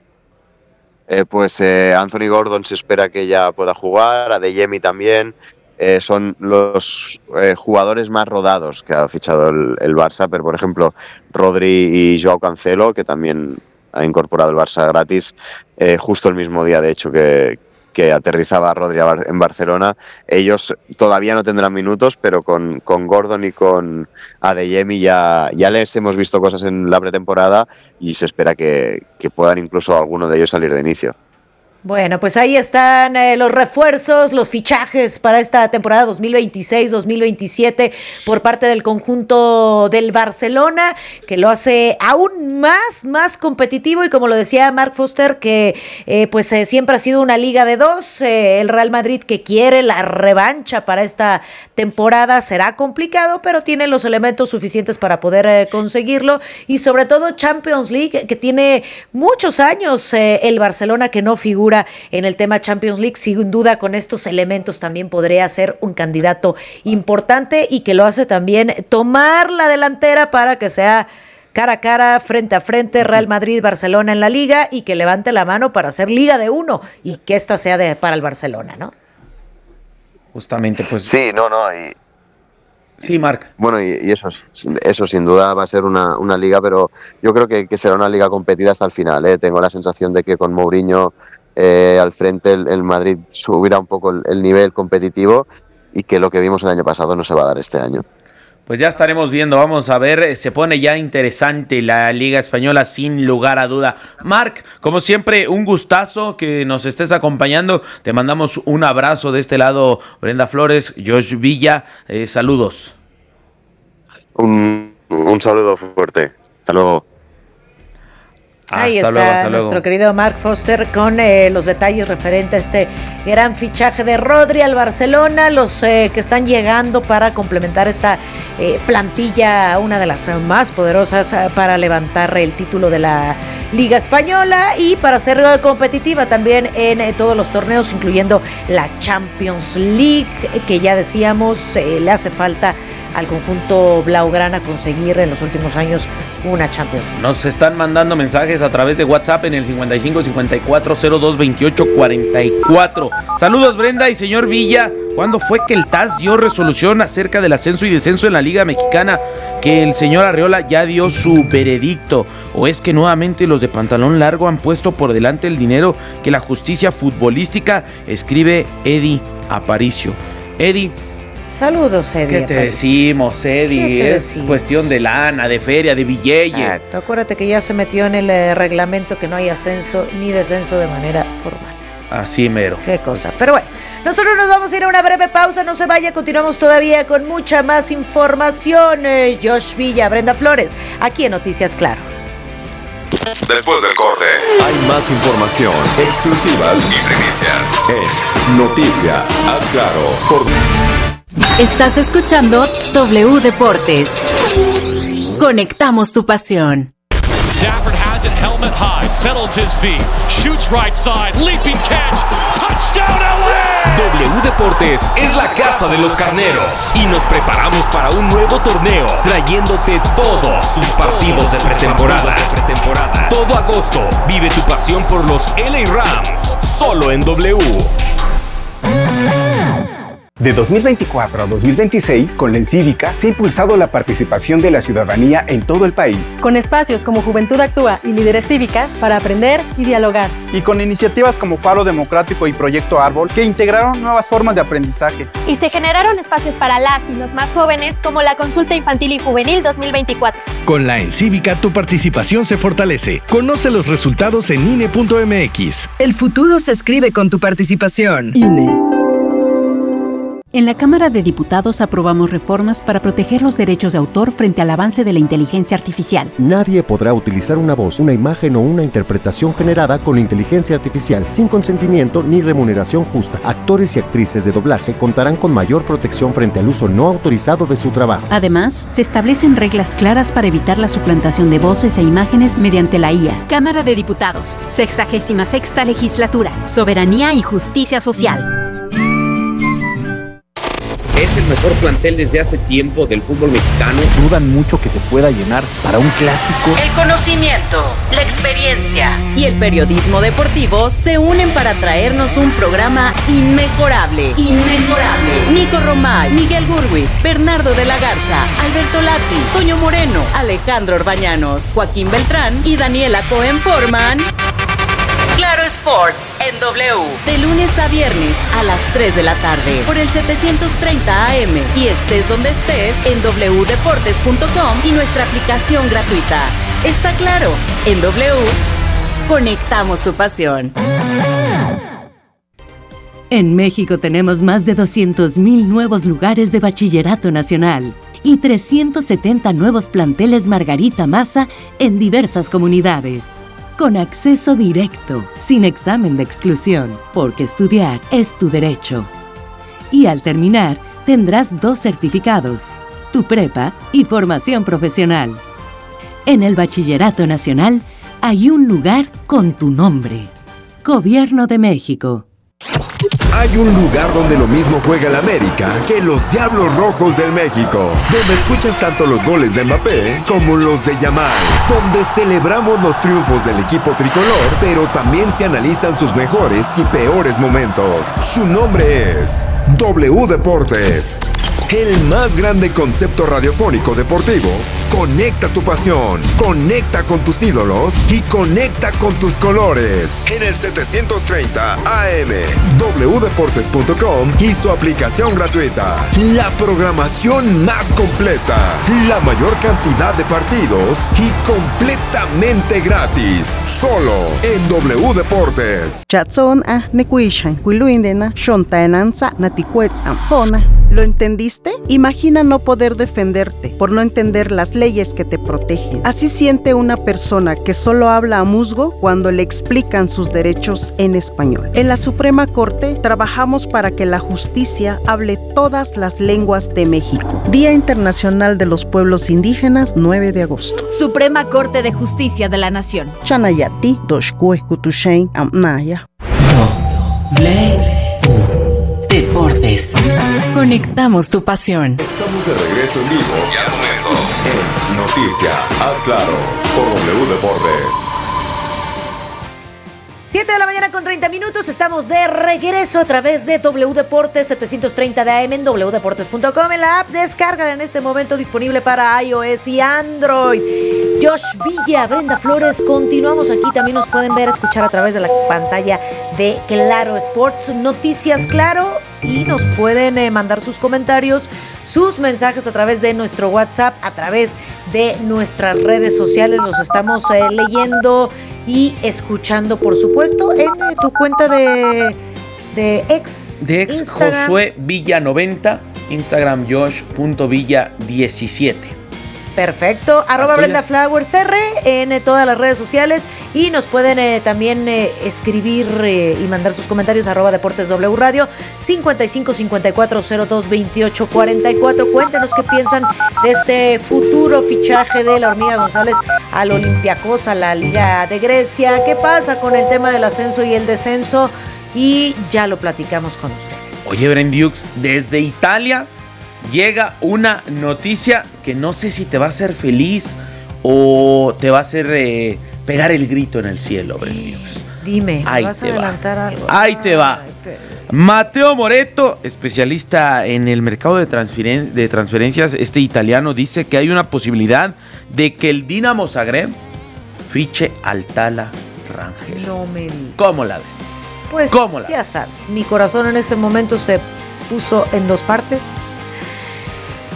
Eh, pues eh, Anthony Gordon se espera que ya pueda jugar, Adeyemi también. Eh, son los eh, jugadores más rodados que ha fichado el, el Barça, pero por ejemplo Rodri y Joao Cancelo, que también ha incorporado el Barça gratis, eh, justo el mismo día de hecho que, que aterrizaba Rodri en Barcelona. Ellos todavía no tendrán minutos, pero con, con Gordon y con Adeyemi ya, ya les hemos visto cosas en la pretemporada y se espera que, que puedan incluso alguno de ellos salir de inicio. Bueno, pues ahí están eh, los refuerzos, los fichajes para esta temporada dos mil veintiséis dos mil veintisiete por parte del conjunto del Barcelona, que lo hace aún más, más competitivo y como lo decía Marc Foster, que eh, pues eh, siempre ha sido una liga de dos, eh, el Real Madrid que quiere la revancha para esta temporada será complicado, pero tiene los elementos suficientes para poder eh, conseguirlo y sobre todo Champions League, que tiene muchos años eh, el Barcelona que no figura en el tema Champions League, sin duda con estos elementos también podría ser un candidato importante y que lo hace también tomar la delantera para que sea cara a cara, frente a frente, Real Madrid-Barcelona en la liga y que levante la mano para hacer liga de uno y que esta sea de, para el Barcelona, ¿no? Justamente, pues... Sí, no, no, y... Sí, Marc. Bueno, y, y eso, eso sin duda va a ser una, una liga, pero yo creo que, que será una liga competida hasta el final, ¿eh? Tengo la sensación de que con Mourinho Eh, al frente el, el Madrid subirá un poco el, el nivel competitivo y que lo que vimos el año pasado no se va a dar este año. Pues ya estaremos viendo, vamos a ver, se pone ya interesante la Liga Española sin lugar a duda. Marc, como siempre, un gustazo que nos estés acompañando, te mandamos un abrazo de este lado, Brenda Flores, Josh Villa, eh, saludos. Un, un saludo fuerte, hasta luego. Ahí hasta está luego, hasta nuestro luego. querido Marc Foster con eh, los detalles referentes a este gran fichaje de Rodri al Barcelona, los eh, que están llegando para complementar esta eh, plantilla, una de las más poderosas eh, para levantar el título de la Liga Española y para ser eh, competitiva también en eh, todos los torneos, incluyendo la Champions League, eh, que ya decíamos eh, le hace falta al conjunto blaugrana conseguir en los últimos años una Champions League. Nos están mandando mensajes a través de WhatsApp en el cincuenta y cinco cincuenta y cuatro cero dos veintiocho cuarenta y cuatro. Saludos, Brenda y señor Villa. ¿Cuándo fue que el T A S dio resolución acerca del ascenso y descenso en la Liga Mexicana? Que el señor Arriola ya dio su veredicto. ¿O es que nuevamente los de pantalón largo han puesto por delante el dinero que la justicia futbolística? Escribe Eddie Aparicio. Eddie, saludos, Eddie. ¿qué te decimos, Eddie? ¿Qué te es decimos? Cuestión de lana, de feria, de billete. Exacto. Acuérdate que ya se metió en el eh, reglamento que no hay ascenso ni descenso de manera formal. Así mero. Qué cosa. Pero bueno, nosotros nos vamos a ir a una breve pausa. No se vaya, continuamos todavía con mucha más información. Eh, Josh Villa, Brenda Flores, aquí en Noticias Claro. Después del corte, hay más información, exclusivas y primicias en Noticias Haz Claro por... Estás escuchando W Deportes. Conectamos tu pasión. Stafford has it, helmet high, settles his feet, shoots right side, leaping catch, touchdown L A! W Deportes es la casa de los carneros y nos preparamos para un nuevo torneo, trayéndote todos sus partidos de pretemporada. Todo agosto, vive tu pasión por los L A Rams, solo en W. De dos mil veinticuatro a dos mil veintiséis, con la Encívica se ha impulsado la participación de la ciudadanía en todo el país. Con espacios como Juventud Actúa y Líderes Cívicas para aprender y dialogar. Y con iniciativas como Faro Democrático y Proyecto Árbol que integraron nuevas formas de aprendizaje. Y se generaron espacios para las y los más jóvenes como la Consulta Infantil y Juvenil dos mil veinticuatro. Con la Encívica tu participación se fortalece. Conoce los resultados en I N E punto M X. El futuro se escribe con tu participación. I N E. En la Cámara de Diputados aprobamos reformas para proteger los derechos de autor frente al avance de la inteligencia artificial. Nadie podrá utilizar una voz, una imagen o una interpretación generada con inteligencia artificial sin consentimiento ni remuneración justa. Actores y actrices de doblaje contarán con mayor protección frente al uso no autorizado de su trabajo. Además, se establecen reglas claras para evitar la suplantación de voces e imágenes mediante la I A. Cámara de Diputados, sexagésima sexta legislatura, soberanía y justicia social. Es el mejor plantel desde hace tiempo del fútbol mexicano. Dudan mucho que se pueda llenar para un clásico. El conocimiento, la experiencia y el periodismo deportivo se unen para traernos un programa inmejorable. Inmejorable. Nico Romay, Miguel Gurwitz, Bernardo de la Garza, Alberto Lati, Toño Moreno, Alejandro Orbañanos, Joaquín Beltrán y Daniela Cohen forman Claro Sports en W, de lunes a viernes a las tres de la tarde por el setecientos treinta A M y estés donde estés en doble u deportes punto com y nuestra aplicación gratuita. Está claro, en W conectamos tu pasión. En México tenemos más de doscientos mil nuevos lugares de bachillerato nacional y trescientos setenta nuevos planteles Margarita Maza en diversas comunidades. Con acceso directo, sin examen de exclusión, porque estudiar es tu derecho. Y al terminar, tendrás dos certificados, tu prepa y formación profesional. En el Bachillerato Nacional hay un lugar con tu nombre. Gobierno de México. Hay un lugar donde lo mismo juega el América que los Diablos Rojos del México, donde escuchas tanto los goles de Mbappé como los de Yamal, donde celebramos los triunfos del equipo tricolor, pero también se analizan sus mejores y peores momentos. Su nombre es W Deportes, el más grande concepto radiofónico deportivo. Conecta tu pasión, conecta con tus ídolos y conecta con tus colores. En el setecientos treinta A M, doble u deportes punto com y su aplicación gratuita. La programación más completa, la mayor cantidad de partidos y completamente gratis. Solo en W Deportes. Chatson a nekuishan, kuiluindena, shontaenanza, naticuetzam, hona. ¿Lo entendiste? Imagina no poder defenderte por no entender las leyes que te protegen. Así siente una persona que solo habla a musgo cuando le explican sus derechos en español. En la Suprema Corte trabajamos para que la justicia hable todas las lenguas de México. Día Internacional de los Pueblos Indígenas, nueve de agosto. Suprema Corte de Justicia de la Nación. Chanayati, Doshkue, Kutushain, Amnaya. Deportes. Conectamos tu pasión. Estamos de regreso en vivo en Noticia, haz claro, por W Deportes. siete de la mañana con treinta minutos, estamos de regreso a través de W Deportes setecientos treinta de A M en doble u deportes punto com, en la app, descárgala en este momento, disponible para iOS y Android. Josh Villa, Brenda Flores, continuamos aquí, también nos pueden ver, escuchar a través de la pantalla de Claro Sports, Noticias Claro, y nos pueden eh, mandar sus comentarios, sus mensajes a través de nuestro WhatsApp, a través de nuestras redes sociales, los estamos eh, leyendo y escuchando, por supuesto, en eh, tu cuenta de, de ex De ex Instagram. Josué Villa noventa, Instagram Josh punto Villa diecisiete. Perfecto, arroba Brenda Flowers R en eh, todas las redes sociales, y nos pueden eh, también eh, escribir eh, y mandar sus comentarios arroba Deportes W Radio cincuenta y cinco cincuenta y cuatro cero dos veintiocho cuarenta y cuatro. Cuéntenos qué piensan de este futuro fichaje de la Hormiga González al Olympiacos, a la Liga de Grecia. ¿Qué pasa con el tema del ascenso y el descenso? Y ya lo platicamos con ustedes. Oye, Brendiux, desde Italia llega una noticia que no sé si te va a hacer feliz o te va a hacer eh, pegar el grito en el cielo, Brendiux. Dime, Ahí ¿vas a te va. adelantar algo? Ahí te va. Ay, pero... Mateo Moretto, especialista en el mercado de, transferen- de transferencias, este italiano, dice que hay una posibilidad de que el Dinamo Zagreb fiche al Tala Rangel. No me digas. ¿Cómo la ves? Pues ¿Cómo la ya ves? sabes, mi corazón en este momento se puso en dos partes.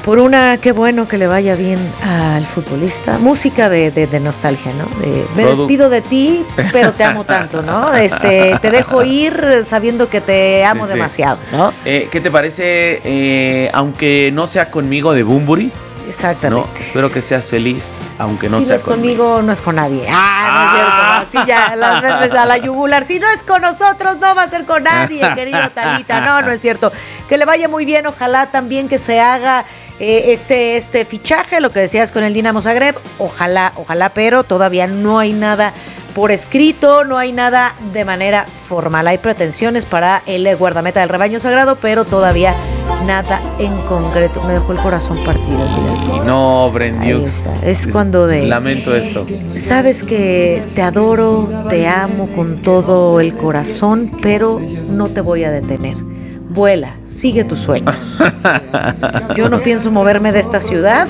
Por una, qué bueno que le vaya bien al futbolista. Música de, de, de nostalgia, ¿no? De, me Produ- despido de ti, pero te amo tanto, ¿no? Este, te dejo ir sabiendo que te amo sí, demasiado, sí. ¿no? Eh, ¿Qué te parece, eh, aunque no sea conmigo, de Bunbury? Exactamente. No, espero que seas feliz, aunque no si sea no es conmigo, conmigo, no es con nadie. Ah, no ah. es cierto. Así ya, las veces a la yugular. Si no es con nosotros, no va a ser con nadie, querido Talita. No, no es cierto. Que le vaya muy bien. Ojalá también que se haga eh, este, este fichaje, lo que decías con el Dinamo Zagreb. Ojalá, ojalá, pero todavía no hay nada por escrito, no hay nada de manera formal. Hay pretensiones para el guardameta del rebaño sagrado, pero todavía nada en concreto. Me dejó el corazón partido. Y no, Brendiux. Es cuando de... Lamento esto. Sabes que te adoro, te amo con todo el corazón, pero no te voy a detener. Vuela, sigue tus sueños. Yo no pienso moverme de esta ciudad.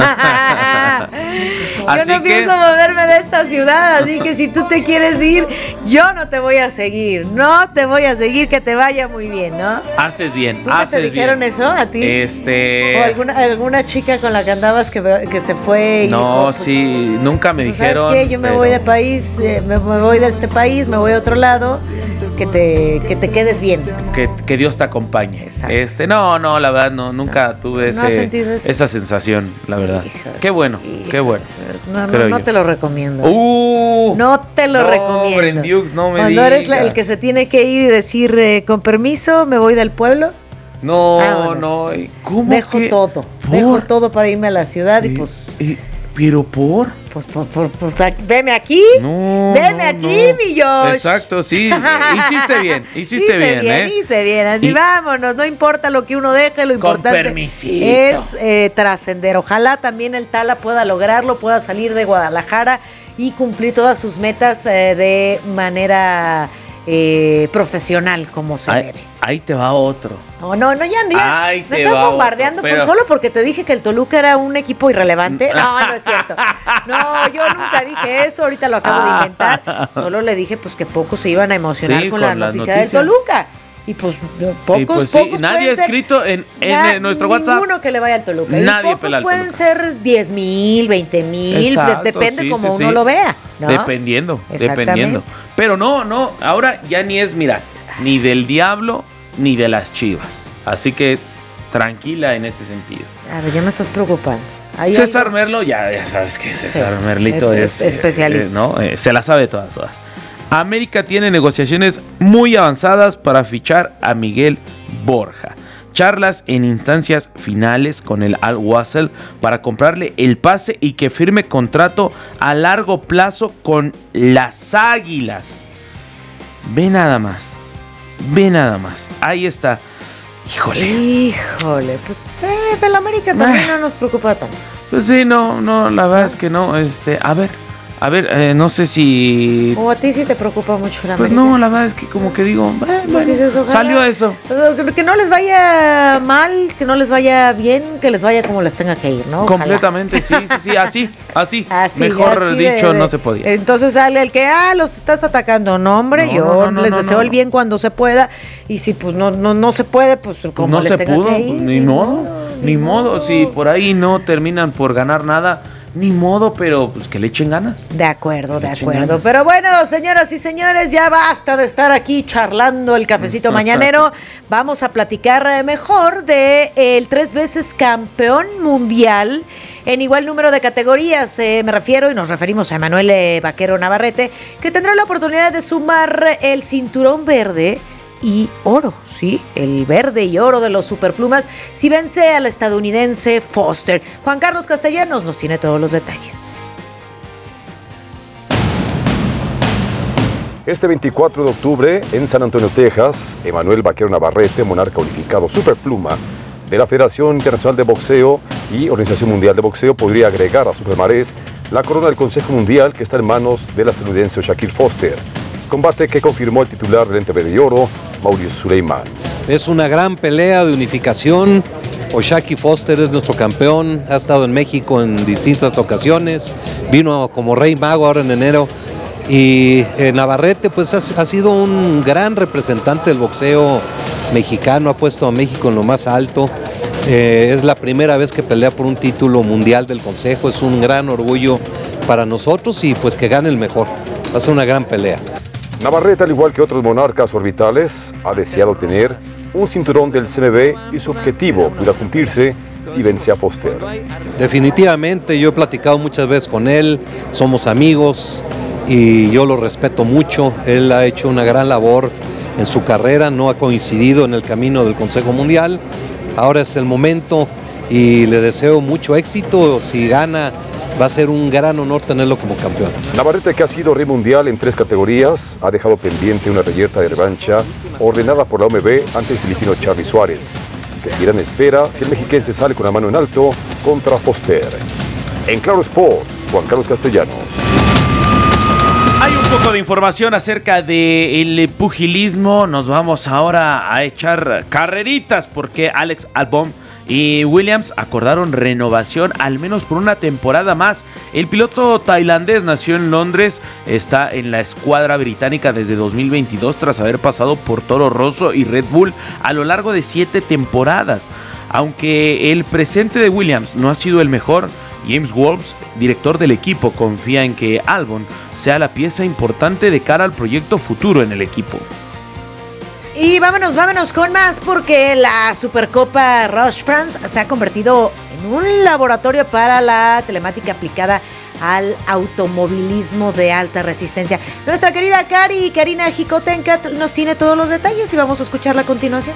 Yo así no que... pienso moverme de esta ciudad, así que si tú te quieres ir, yo no te voy a seguir. No te voy a seguir, que te vaya muy bien, ¿no? Haces bien, ¿Nunca haces te dijeron bien. eso a ti? Este... ¿O alguna, alguna chica con la que andabas que, que se fue? Y no, dijo, pues, sí, nunca me pues, dijeron. ¿sabes qué? Yo me pero... voy de país, eh, me, me voy de este país, me voy a otro lado. Que te, que te quedes bien. Que, que Dios te acompañe. Exacto. Este, no, no, la verdad, no, nunca tuve ese, ¿No esa sensación, la verdad. Híjole, qué bueno, híjole. qué bueno. No, no, no te lo recomiendo. Uh, no te lo no, recomiendo. Brendiux, no me Cuando diga. eres la, el que se tiene que ir y decir, eh, con permiso, me voy del pueblo. No, Vámonos. no. ¿Cómo Dejo que? todo. ¿Por? Dejo todo para irme a la ciudad y eh, pues... Eh, ¿Pero por? Pues, por, por, pues, veme aquí. No, veme no, aquí, no. mi Josh. Exacto, sí. Hiciste bien, hiciste hice bien, bien, ¿eh? Hice bien, así y... vámonos. No importa lo que uno deje, lo Con importante permisito. es eh, trascender. Ojalá también el Tala pueda lograrlo, pueda salir de Guadalajara y cumplir todas sus metas eh, de manera eh, profesional, como se ahí, debe. Ahí te va otro. No, no, no, ya, ya Ahí me te estás va bombardeando otro, pero... por solo porque te dije que el Toluca era un equipo irrelevante. No, no es cierto. No, yo nunca dije eso, ahorita lo acabo de inventar. Solo le dije pues que pocos se iban a emocionar sí, con, con la noticia del Toluca. Y pues pocos, y pues, sí, pocos nadie ha escrito en, en na, nuestro WhatsApp. Ninguno que le vaya al Toluca. Nadie y pocos pela al pueden Toluca. ser diez mil, veinte mil, de, depende sí, como sí, uno sí. lo vea, ¿no? Dependiendo, dependiendo. Pero no, no, ahora ya ni es, mira, ni del diablo ni de las Chivas. Así que tranquila en ese sentido. A ver, ya me estás preocupando. César algo? Merlo, ya, ya sabes que César sí, Merlito es, es especialista. Es, ¿no? Eh, se la sabe todas, todas. América tiene negociaciones muy avanzadas para fichar a Miguel Borja. Charlas en instancias finales con el Al-Wassel para comprarle el pase y que firme contrato a largo plazo con las Águilas. Ve nada más. Ve nada más. Ahí está. Híjole. Híjole. Pues eh, del América también ah. no nos preocupa tanto. Pues sí, no, no, la verdad es que no. Este, a ver. A ver, eh, no sé si... O a ti sí te preocupa mucho la Pues América. no, la verdad es que como que digo, eh, bueno, dices, salió eso. Que no les vaya mal, que no les vaya bien, que les vaya como les tenga que ir, ¿no? Ojalá. Completamente, sí, sí, sí, así, así. así Mejor así dicho, de, de, no se podía. Entonces sale el que, ah, los estás atacando. No, hombre, no, yo no, no, no, les no, deseo no, el bien cuando se pueda. Y si pues no, no, no se puede, pues como pues no les se tenga pudo, que ir. Ni, ni modo, modo, ni modo. modo. Si por ahí no terminan por ganar nada, ni modo, pero pues que le echen ganas. De acuerdo, de acuerdo. Pero bueno, señoras y señores, ya basta de estar aquí charlando el cafecito mañanero. Vamos a platicar mejor de el tres veces campeón mundial en igual número de categorías. Eh, me refiero y nos referimos a Emanuel eh, Vaquero Navarrete, que tendrá la oportunidad de sumar el cinturón verde y oro, sí, el verde y oro de los Superplumas si vence al estadounidense Foster. Juan Carlos Castellanos nos tiene todos los detalles. Este veinticuatro de octubre en San Antonio, Texas, Emanuel Vaquero Navarrete, monarca unificado Superpluma de la Federación Internacional de Boxeo y Organización Mundial de Boxeo, podría agregar a su palmarés la corona del Consejo Mundial que está en manos del estadounidense Shaquille Foster. Combate que confirmó el titular del ente verde y oro, Mauricio Suleiman. Es una gran pelea de unificación. O'Shaquie Foster es nuestro campeón, ha estado en México en distintas ocasiones, vino como rey mago ahora en enero. Y eh, Navarrete pues ha, ha sido un gran representante del boxeo mexicano, ha puesto a México en lo más alto. Eh, es la primera vez que pelea por un título mundial del Consejo. Es un gran orgullo para nosotros y pues que gane el mejor. Va a ser una gran pelea. Navarrete, al igual que otros monarcas orbitales, ha deseado tener un cinturón del C M B y su objetivo pueda cumplirse si vence a Foster. Definitivamente, yo he platicado muchas veces con él, somos amigos y yo lo respeto mucho. Él ha hecho una gran labor en su carrera, no ha coincidido en el camino del Consejo Mundial. Ahora es el momento y le deseo mucho éxito. Si gana, va a ser un gran honor tenerlo como campeón. Navarrete, que ha sido rey mundial en tres categorías, ha dejado pendiente una reyerta de revancha ordenada por la O M B ante el filipino Charly Suárez. Seguirán en espera si el mexiquense sale con la mano en alto contra Foster. En Claro Sport, Juan Carlos Castellanos. Hay un poco de información acerca del pugilismo. Nos vamos ahora a echar carreritas porque Alex Albon y Williams acordaron renovación al menos por una temporada más. El piloto tailandés nació en Londres, está en la escuadra británica desde dos mil veintidós tras haber pasado por Toro Rosso y Red Bull a lo largo de siete temporadas. Aunque el presente de Williams no ha sido el mejor, James Wolves, director del equipo, confía en que Albon sea la pieza importante de cara al proyecto futuro en el equipo. Y vámonos, vámonos con más porque la Supercopa Roche France se ha convertido en un laboratorio para la telemática aplicada al automovilismo de alta resistencia. Nuestra querida Cari, Karina Jicotencat, nos tiene todos los detalles y vamos a escucharla a continuación.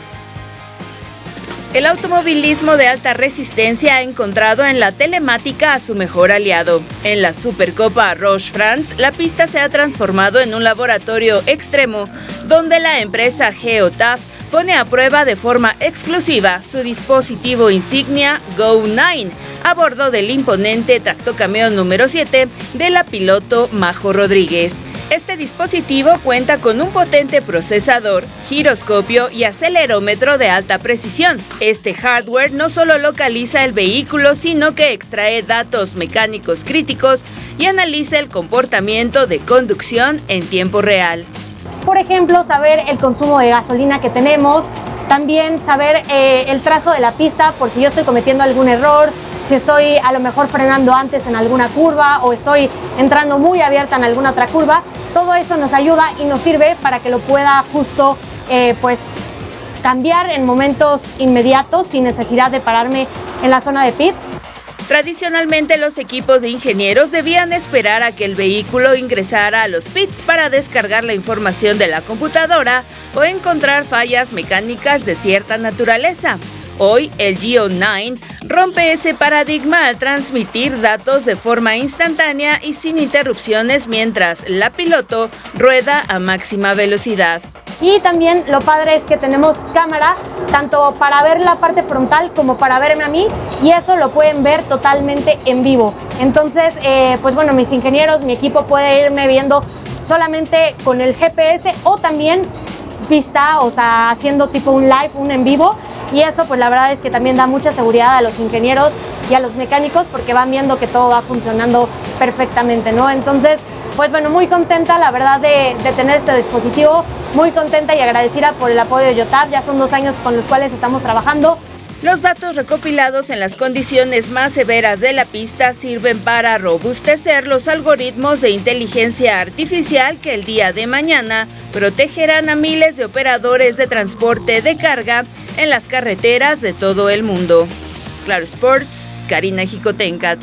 El automovilismo de alta resistencia ha encontrado en la telemática a su mejor aliado. En la Supercopa Roche France, la pista se ha transformado en un laboratorio extremo, donde la empresa Geotab pone a prueba de forma exclusiva su dispositivo insignia Go nueve a bordo del imponente tractocamión número siete de la piloto Majo Rodríguez. Este dispositivo cuenta con un potente procesador, giroscopio y acelerómetro de alta precisión. Este hardware no solo localiza el vehículo, sino que extrae datos mecánicos críticos y analiza el comportamiento de conducción en tiempo real. Por ejemplo, saber el consumo de gasolina que tenemos, también saber eh, el trazo de la pista por si yo estoy cometiendo algún error, si estoy a lo mejor frenando antes en alguna curva o estoy entrando muy abierta en alguna otra curva. Todo eso nos ayuda y nos sirve para que lo pueda justo eh, pues cambiar en momentos inmediatos sin necesidad de pararme en la zona de pits. Tradicionalmente los equipos de ingenieros debían esperar a que el vehículo ingresara a los pits para descargar la información de la computadora o encontrar fallas mecánicas de cierta naturaleza. Hoy, el Go nueve rompe ese paradigma al transmitir datos de forma instantánea y sin interrupciones mientras la piloto rueda a máxima velocidad. Y también lo padre es que tenemos cámara tanto para ver la parte frontal como para verme a mí, y eso lo pueden ver totalmente en vivo. Entonces, eh, pues bueno, mis ingenieros, mi equipo puede irme viendo solamente con el G P S o también vista, o sea, haciendo tipo un live, un en vivo. Y eso pues la verdad es que también da mucha seguridad a los ingenieros y a los mecánicos porque van viendo que todo va funcionando perfectamente, ¿no? Entonces, pues bueno, muy contenta la verdad de, de tener este dispositivo, muy contenta y agradecida por el apoyo de Geotab. Ya son dos años con los cuales estamos trabajando. Los datos recopilados en las condiciones más severas de la pista sirven para robustecer los algoritmos de inteligencia artificial que el día de mañana protegerán a miles de operadores de transporte de carga en las carreteras de todo el mundo. Claro Sports, Karina Jicotencat.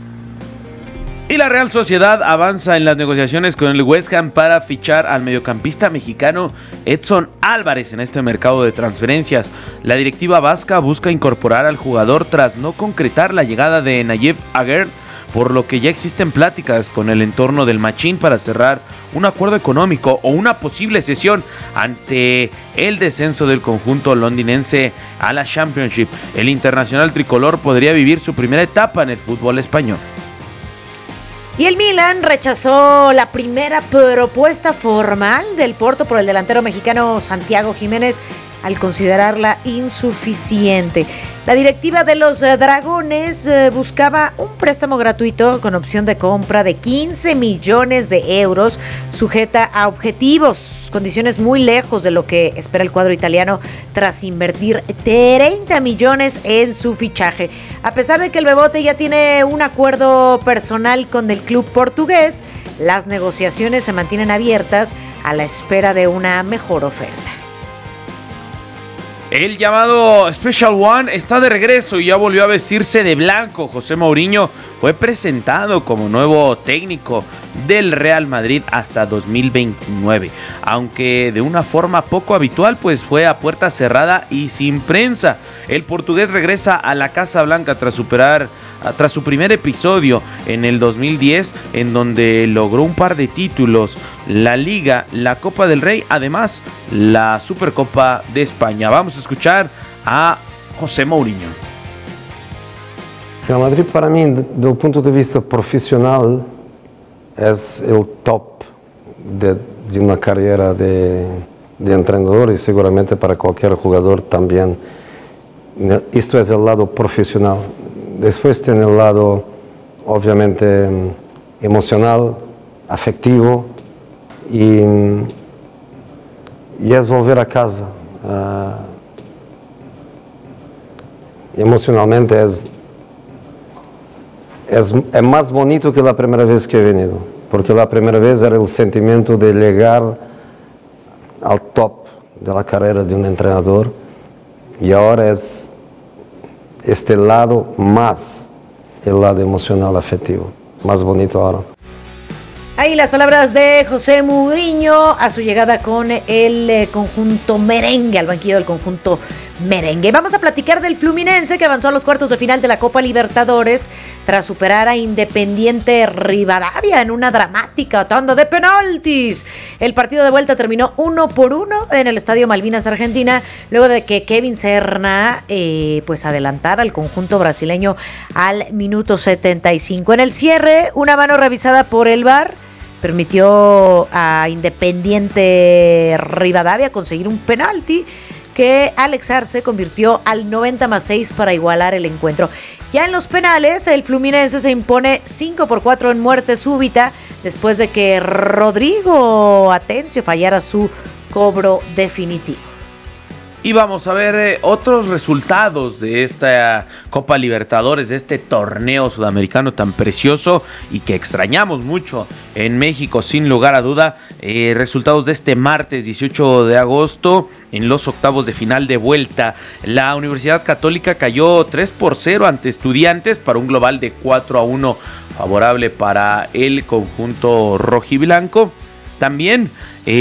Y la Real Sociedad avanza en las negociaciones con el West Ham para fichar al mediocampista mexicano Edson Álvarez en este mercado de transferencias. La directiva vasca busca incorporar al jugador tras no concretar la llegada de Nayef Aguerd, por lo que ya existen pláticas con el entorno del Machín para cerrar un acuerdo económico o una posible cesión ante el descenso del conjunto londinense a la Championship. El internacional tricolor podría vivir su primera etapa en el fútbol español. Y el Milan rechazó la primera propuesta formal del Porto por el delantero mexicano Santiago Jiménez, al considerarla insuficiente. La directiva de los eh, Dragones eh, buscaba un préstamo gratuito con opción de compra de quince millones de euros, sujeta a objetivos, condiciones muy lejos de lo que espera el cuadro italiano tras invertir treinta millones en su fichaje. A pesar de que el Bebote ya tiene un acuerdo personal con el club portugués, las negociaciones se mantienen abiertas a la espera de una mejor oferta. El llamado Special One está de regreso y ya volvió a vestirse de blanco. José Mourinho fue presentado como nuevo técnico del Real Madrid hasta dos mil veintinueve, aunque de una forma poco habitual, pues fue a puerta cerrada y sin prensa. El portugués regresa a la Casa Blanca tras superar tras su primer episodio en el dos mil diez, en donde logró un par de títulos, la Liga, la Copa del Rey, además la Supercopa de España. Vamos a escuchar a José Mourinho. Real Madrid para mí, desde el punto de vista profesional, es el top de, de una carrera de, de entrenador y seguramente para cualquier jugador también. Esto es el lado profesional. Después tiene el lado, obviamente, emocional, afectivo y, y es volver a casa. Uh, emocionalmente es, es, es más bonito que la primera vez que he venido, porque la primera vez era el sentimiento de llegar al top de la carrera de un entrenador y ahora es este lado más el lado emocional afectivo, más bonito ahora. Ahí las palabras de José Mourinho a su llegada con el eh, conjunto merengue, al banquillo del conjunto merengue. Vamos a platicar del Fluminense, que avanzó a los cuartos de final de la Copa Libertadores tras superar a Independiente Rivadavia en una dramática tanda de penaltis. El partido de vuelta terminó uno por uno en el Estadio Malvinas, Argentina, luego de que Kevin Serna eh, pues adelantara al conjunto brasileño al minuto setenta y cinco. En el cierre, una mano revisada por el V A R permitió a Independiente Rivadavia conseguir un penalti que Alex Arce convirtió al noventa más seis para igualar el encuentro. Ya en los penales, el Fluminense se impone cinco por cuatro en muerte súbita después de que Rodrigo Atencio fallara su cobro definitivo. Y vamos a ver eh, otros resultados de esta Copa Libertadores, de este torneo sudamericano tan precioso y que extrañamos mucho en México, sin lugar a duda. Eh, resultados de este martes dieciocho de agosto en los octavos de final de vuelta. La Universidad Católica cayó tres por cero ante Estudiantes para un global de cuatro a uno favorable para el conjunto rojiblanco. También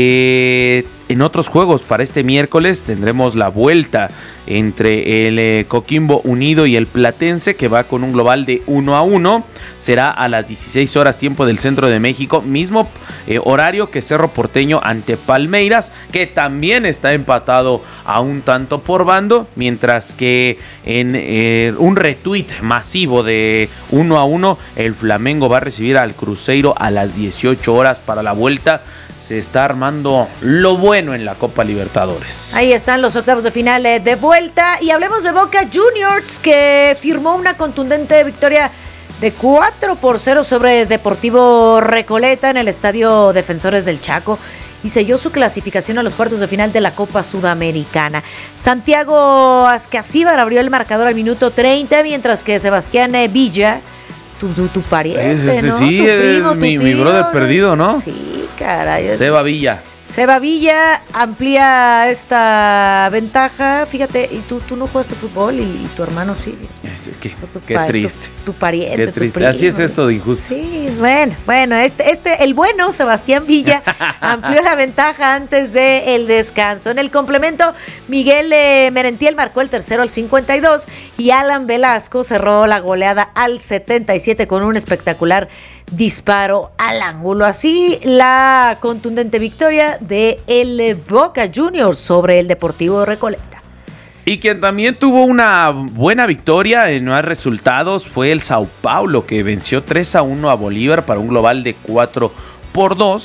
eh, en otros juegos para este miércoles tendremos la vuelta entre el eh, Coquimbo Unido y el Platense, que va con un global de uno a uno. Será a las dieciséis horas tiempo del centro de México, mismo eh, horario que Cerro Porteño ante Palmeiras, que también está empatado a un tanto por bando, mientras que en eh, un retweet masivo de uno a uno, el Flamengo va a recibir al Cruzeiro a las dieciocho horas para la vuelta. Se está armando lo bueno en la Copa Libertadores. Ahí están los octavos de final de vuelta. Y hablemos de Boca Juniors, que firmó una contundente victoria de cuatro por cero sobre Deportivo Recoleta en el Estadio Defensores del Chaco y selló su clasificación a los cuartos de final de la Copa Sudamericana. Santiago Ascasíbar abrió el marcador al minuto treinta, mientras que Sebastián Villa, tu, tu, tu pariente, es, es, ¿no? Sí, tu primo, es tu mi, tío, mi brother ¿no? perdido, ¿no? Sí, caray. Seba Villa. Seba Villa amplía esta ventaja. Fíjate, y tú, tú no jugaste fútbol y, y tu hermano sí. Este, qué tu qué pa- triste. Tu, tu pariente. Qué tu triste. primo. Así es esto de injusto. Sí, bueno, bueno, este, este, el bueno Sebastián Villa amplió la ventaja antes del descanso. En el complemento, Miguel eh, Merentiel marcó el tercero al cincuenta y dos y Alan Velasco cerró la goleada al setenta y siete con un espectacular disparo al ángulo. Así la contundente victoria de el Boca Juniors sobre el Deportivo Recoleta. Y quien también tuvo una buena victoria en más resultados fue el Sao Paulo, que venció tres a uno a Bolívar para un global de cuatro por dos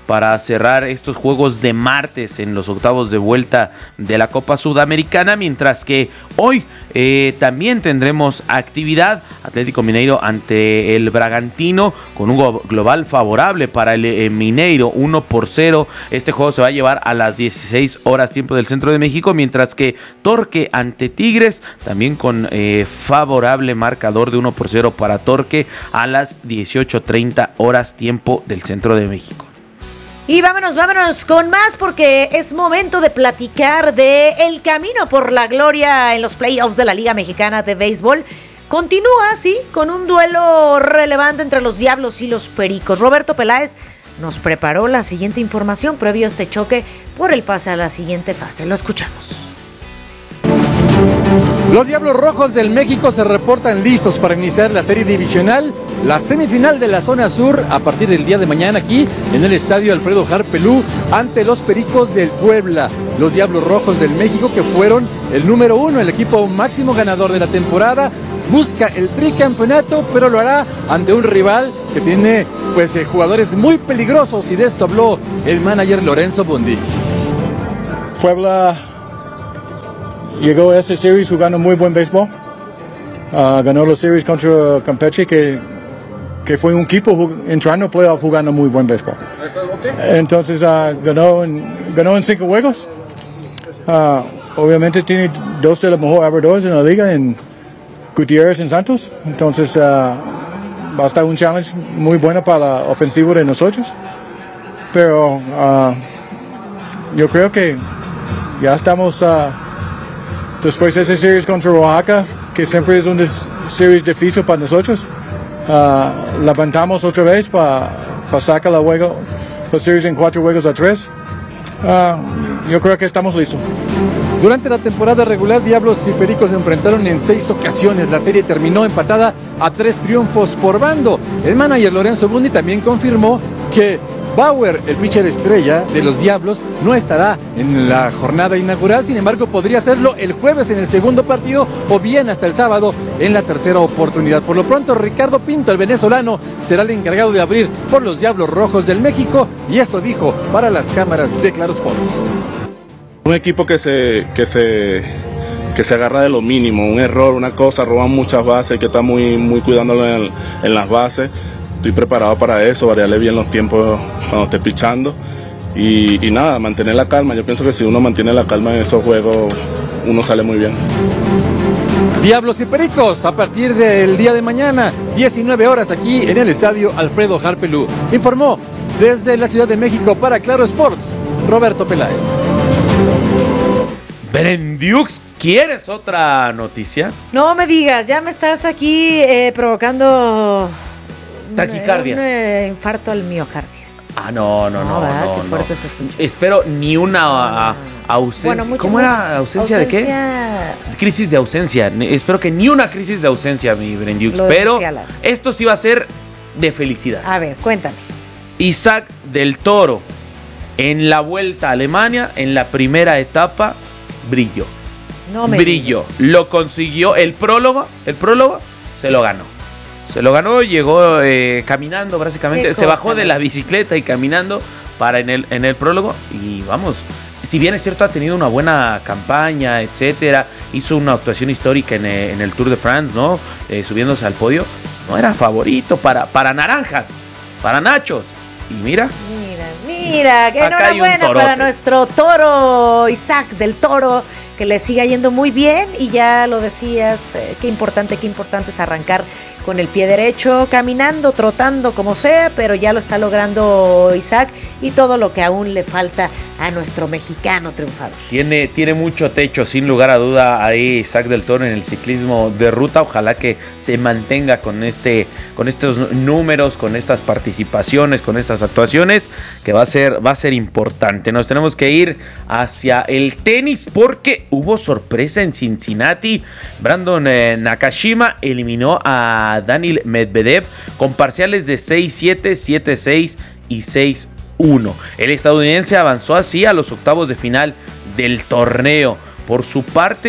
para cerrar estos juegos de martes en los octavos de vuelta de la Copa Sudamericana, mientras que hoy eh, también tendremos actividad. Atlético Mineiro ante el Bragantino con un global favorable para el eh, Mineiro, uno por cero. Este juego se va a llevar a las dieciséis horas tiempo del centro de México, mientras que Torque ante Tigres también con eh, favorable marcador de uno por cero para Torque a las dieciocho treinta horas tiempo del centro de México. Y vámonos, vámonos con más, porque es momento de platicar de el camino por la gloria en los playoffs de la Liga Mexicana de Béisbol. Continúa, sí, con un duelo relevante entre los Diablos y los Pericos. Roberto Peláez nos preparó la siguiente información previo a este choque por el pase a la siguiente fase. Lo escuchamos. Los Diablos Rojos del México se reportan listos para iniciar la serie divisional, la semifinal de la zona sur, a partir del día de mañana aquí en el estadio Alfredo Harpelú ante los Pericos del Puebla. Los Diablos Rojos del México, que fueron el número uno, el equipo máximo ganador de la temporada, busca el tricampeonato, pero lo hará ante un rival que tiene pues eh, jugadores muy peligrosos, y de esto habló el manager Lorenzo Bondi. Puebla llegó a esta series jugando muy buen béisbol. Uh, ganó la series contra Campeche, que, que fue un equipo entrando a playoff jugando muy buen béisbol. Entonces uh, ganó, en, ganó en cinco juegos. Uh, obviamente tiene dos de los mejores abridores en la liga, en Gutiérrez y Santos. Entonces uh, va a estar un challenge muy bueno para la ofensiva de nosotros. Pero uh, yo creo que ya estamos... Uh, Después de esa serie contra Oaxaca, que siempre es una serie difícil para nosotros, uh, levantamos otra vez para pa sacar la, juego, la serie en cuatro juegos a tres. Uh, yo creo que estamos listos. Durante la temporada regular, Diablos y Pericos se enfrentaron en seis ocasiones. La serie terminó empatada a tres triunfos por bando. El manager Lorenzo Bondi también confirmó que Bauer, el pitcher estrella de los Diablos, no estará en la jornada inaugural. Sin embargo, podría hacerlo el jueves en el segundo partido, o bien hasta el sábado en la tercera oportunidad. Por lo pronto, Ricardo Pinto, el venezolano, será el encargado de abrir por los Diablos Rojos del México, y esto dijo para las cámaras de Claro Sports. Un equipo que se, que se, que se agarra de lo mínimo, un error, una cosa, roban muchas bases, que está muy, muy cuidándolo en, en las bases. Estoy preparado para eso, variarle bien los tiempos cuando esté pichando y, y nada, mantener la calma. Yo pienso que si uno mantiene la calma en esos juegos, uno sale muy bien. Diablos y Pericos, a partir del día de mañana, diecinueve horas, aquí en el estadio Alfredo Harpelú. Informó desde la Ciudad de México para Claro Sports, Roberto Peláez. Berendiux, ¿quieres otra noticia? No me digas, ya me estás aquí eh, provocando... Taquicardia. Un eh, infarto al miocardio. Ah, no, no, no. No, ¿verdad? no, Qué fuerte no. se escucha. Espero ni una a, ausencia. Bueno, mucho, ¿Cómo era? ¿Ausencia, ausencia de qué? Crisis de ausencia. Espero que ni una crisis de ausencia, mi Brendiux. Pero esto sí va a ser de felicidad. A ver, cuéntame. Isaac del Toro, en la vuelta a Alemania, en la primera etapa, brilló. No me brilló. digas. Lo consiguió. El prólogo, el prólogo se lo ganó. Se lo ganó, llegó eh, caminando básicamente, se bajó de la bicicleta y caminando para en el, en el prólogo, y vamos, si bien es cierto ha tenido una buena campaña, etcétera, hizo una actuación histórica en, en el Tour de France, ¿no? Eh, subiéndose al podio, no era favorito para, para naranjas, para nachos, y mira. Mira, mira, que enhorabuena para nuestro toro, Isaac del Toro, que le siga yendo muy bien, y ya lo decías, eh, qué importante, qué importante es arrancar con el pie derecho, caminando, trotando, como sea, pero ya lo está logrando Isaac, y todo lo que aún le falta a nuestro mexicano triunfador. Tiene, tiene mucho techo, sin lugar a duda, ahí Isaac del Toro en el ciclismo de ruta. Ojalá que se mantenga con, este, con estos números, con estas participaciones, con estas actuaciones, que va a ser, va a ser importante. Nos tenemos que ir hacia el tenis, porque hubo sorpresa en Cincinnati. Brandon eh, Nakashima eliminó a Daniil Medvedev con parciales de seis siete, siete seis y seis uno. El estadounidense avanzó así a los octavos de final del torneo. Por su parte,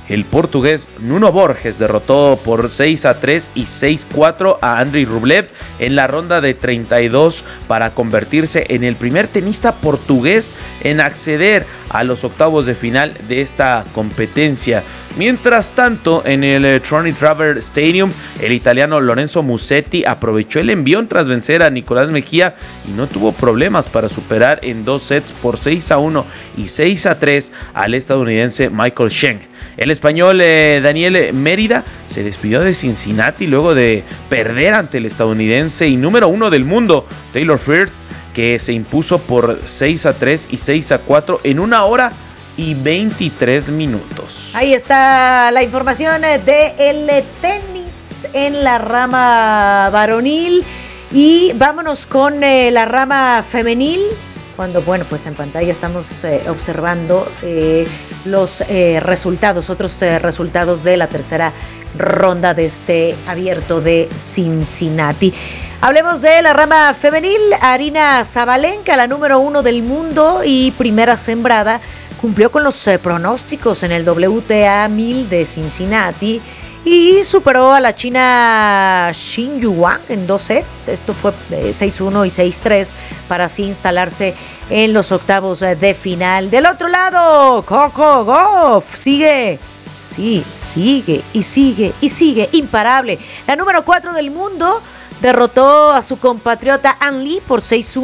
el portugués Nuno Borges derrotó por seis a tres y seis a cuatro a Andrei Rublev en la ronda de treinta y dos para convertirse en el primer tenista portugués en acceder a los octavos de final de esta competencia. Mientras tanto, en el Troni Traver Stadium, el italiano Lorenzo Musetti aprovechó el envión tras vencer a Nicolás Mejía y no tuvo problemas para superar en dos sets por seis a uno y seis a tres al estadounidense Michael Cheng. El español eh, Daniel Mérida se despidió de Cincinnati luego de perder ante el estadounidense y número uno del mundo, Taylor Fritz, que se impuso por seis a tres y seis a cuatro en una hora y veintitrés minutos. Ahí está la información de el tenis en la rama varonil y vámonos con eh, la rama femenil. Cuando, bueno, pues en pantalla estamos eh, observando eh, los eh, resultados, otros eh, resultados de la tercera ronda de este abierto de Cincinnati. Hablemos de la rama femenil. Aryna Sabalenka, la número uno del mundo y primera sembrada, cumplió con los eh, pronósticos en el W T A mil de Cincinnati y superó a la china Xin Yuan en dos sets. Esto fue seis uno y seis tres para así instalarse en los octavos de final. Del otro lado, Coco Gauff sigue, sí, sigue y sigue y sigue imparable. La número cuatro del mundo derrotó a su compatriota An Lee por seis uno.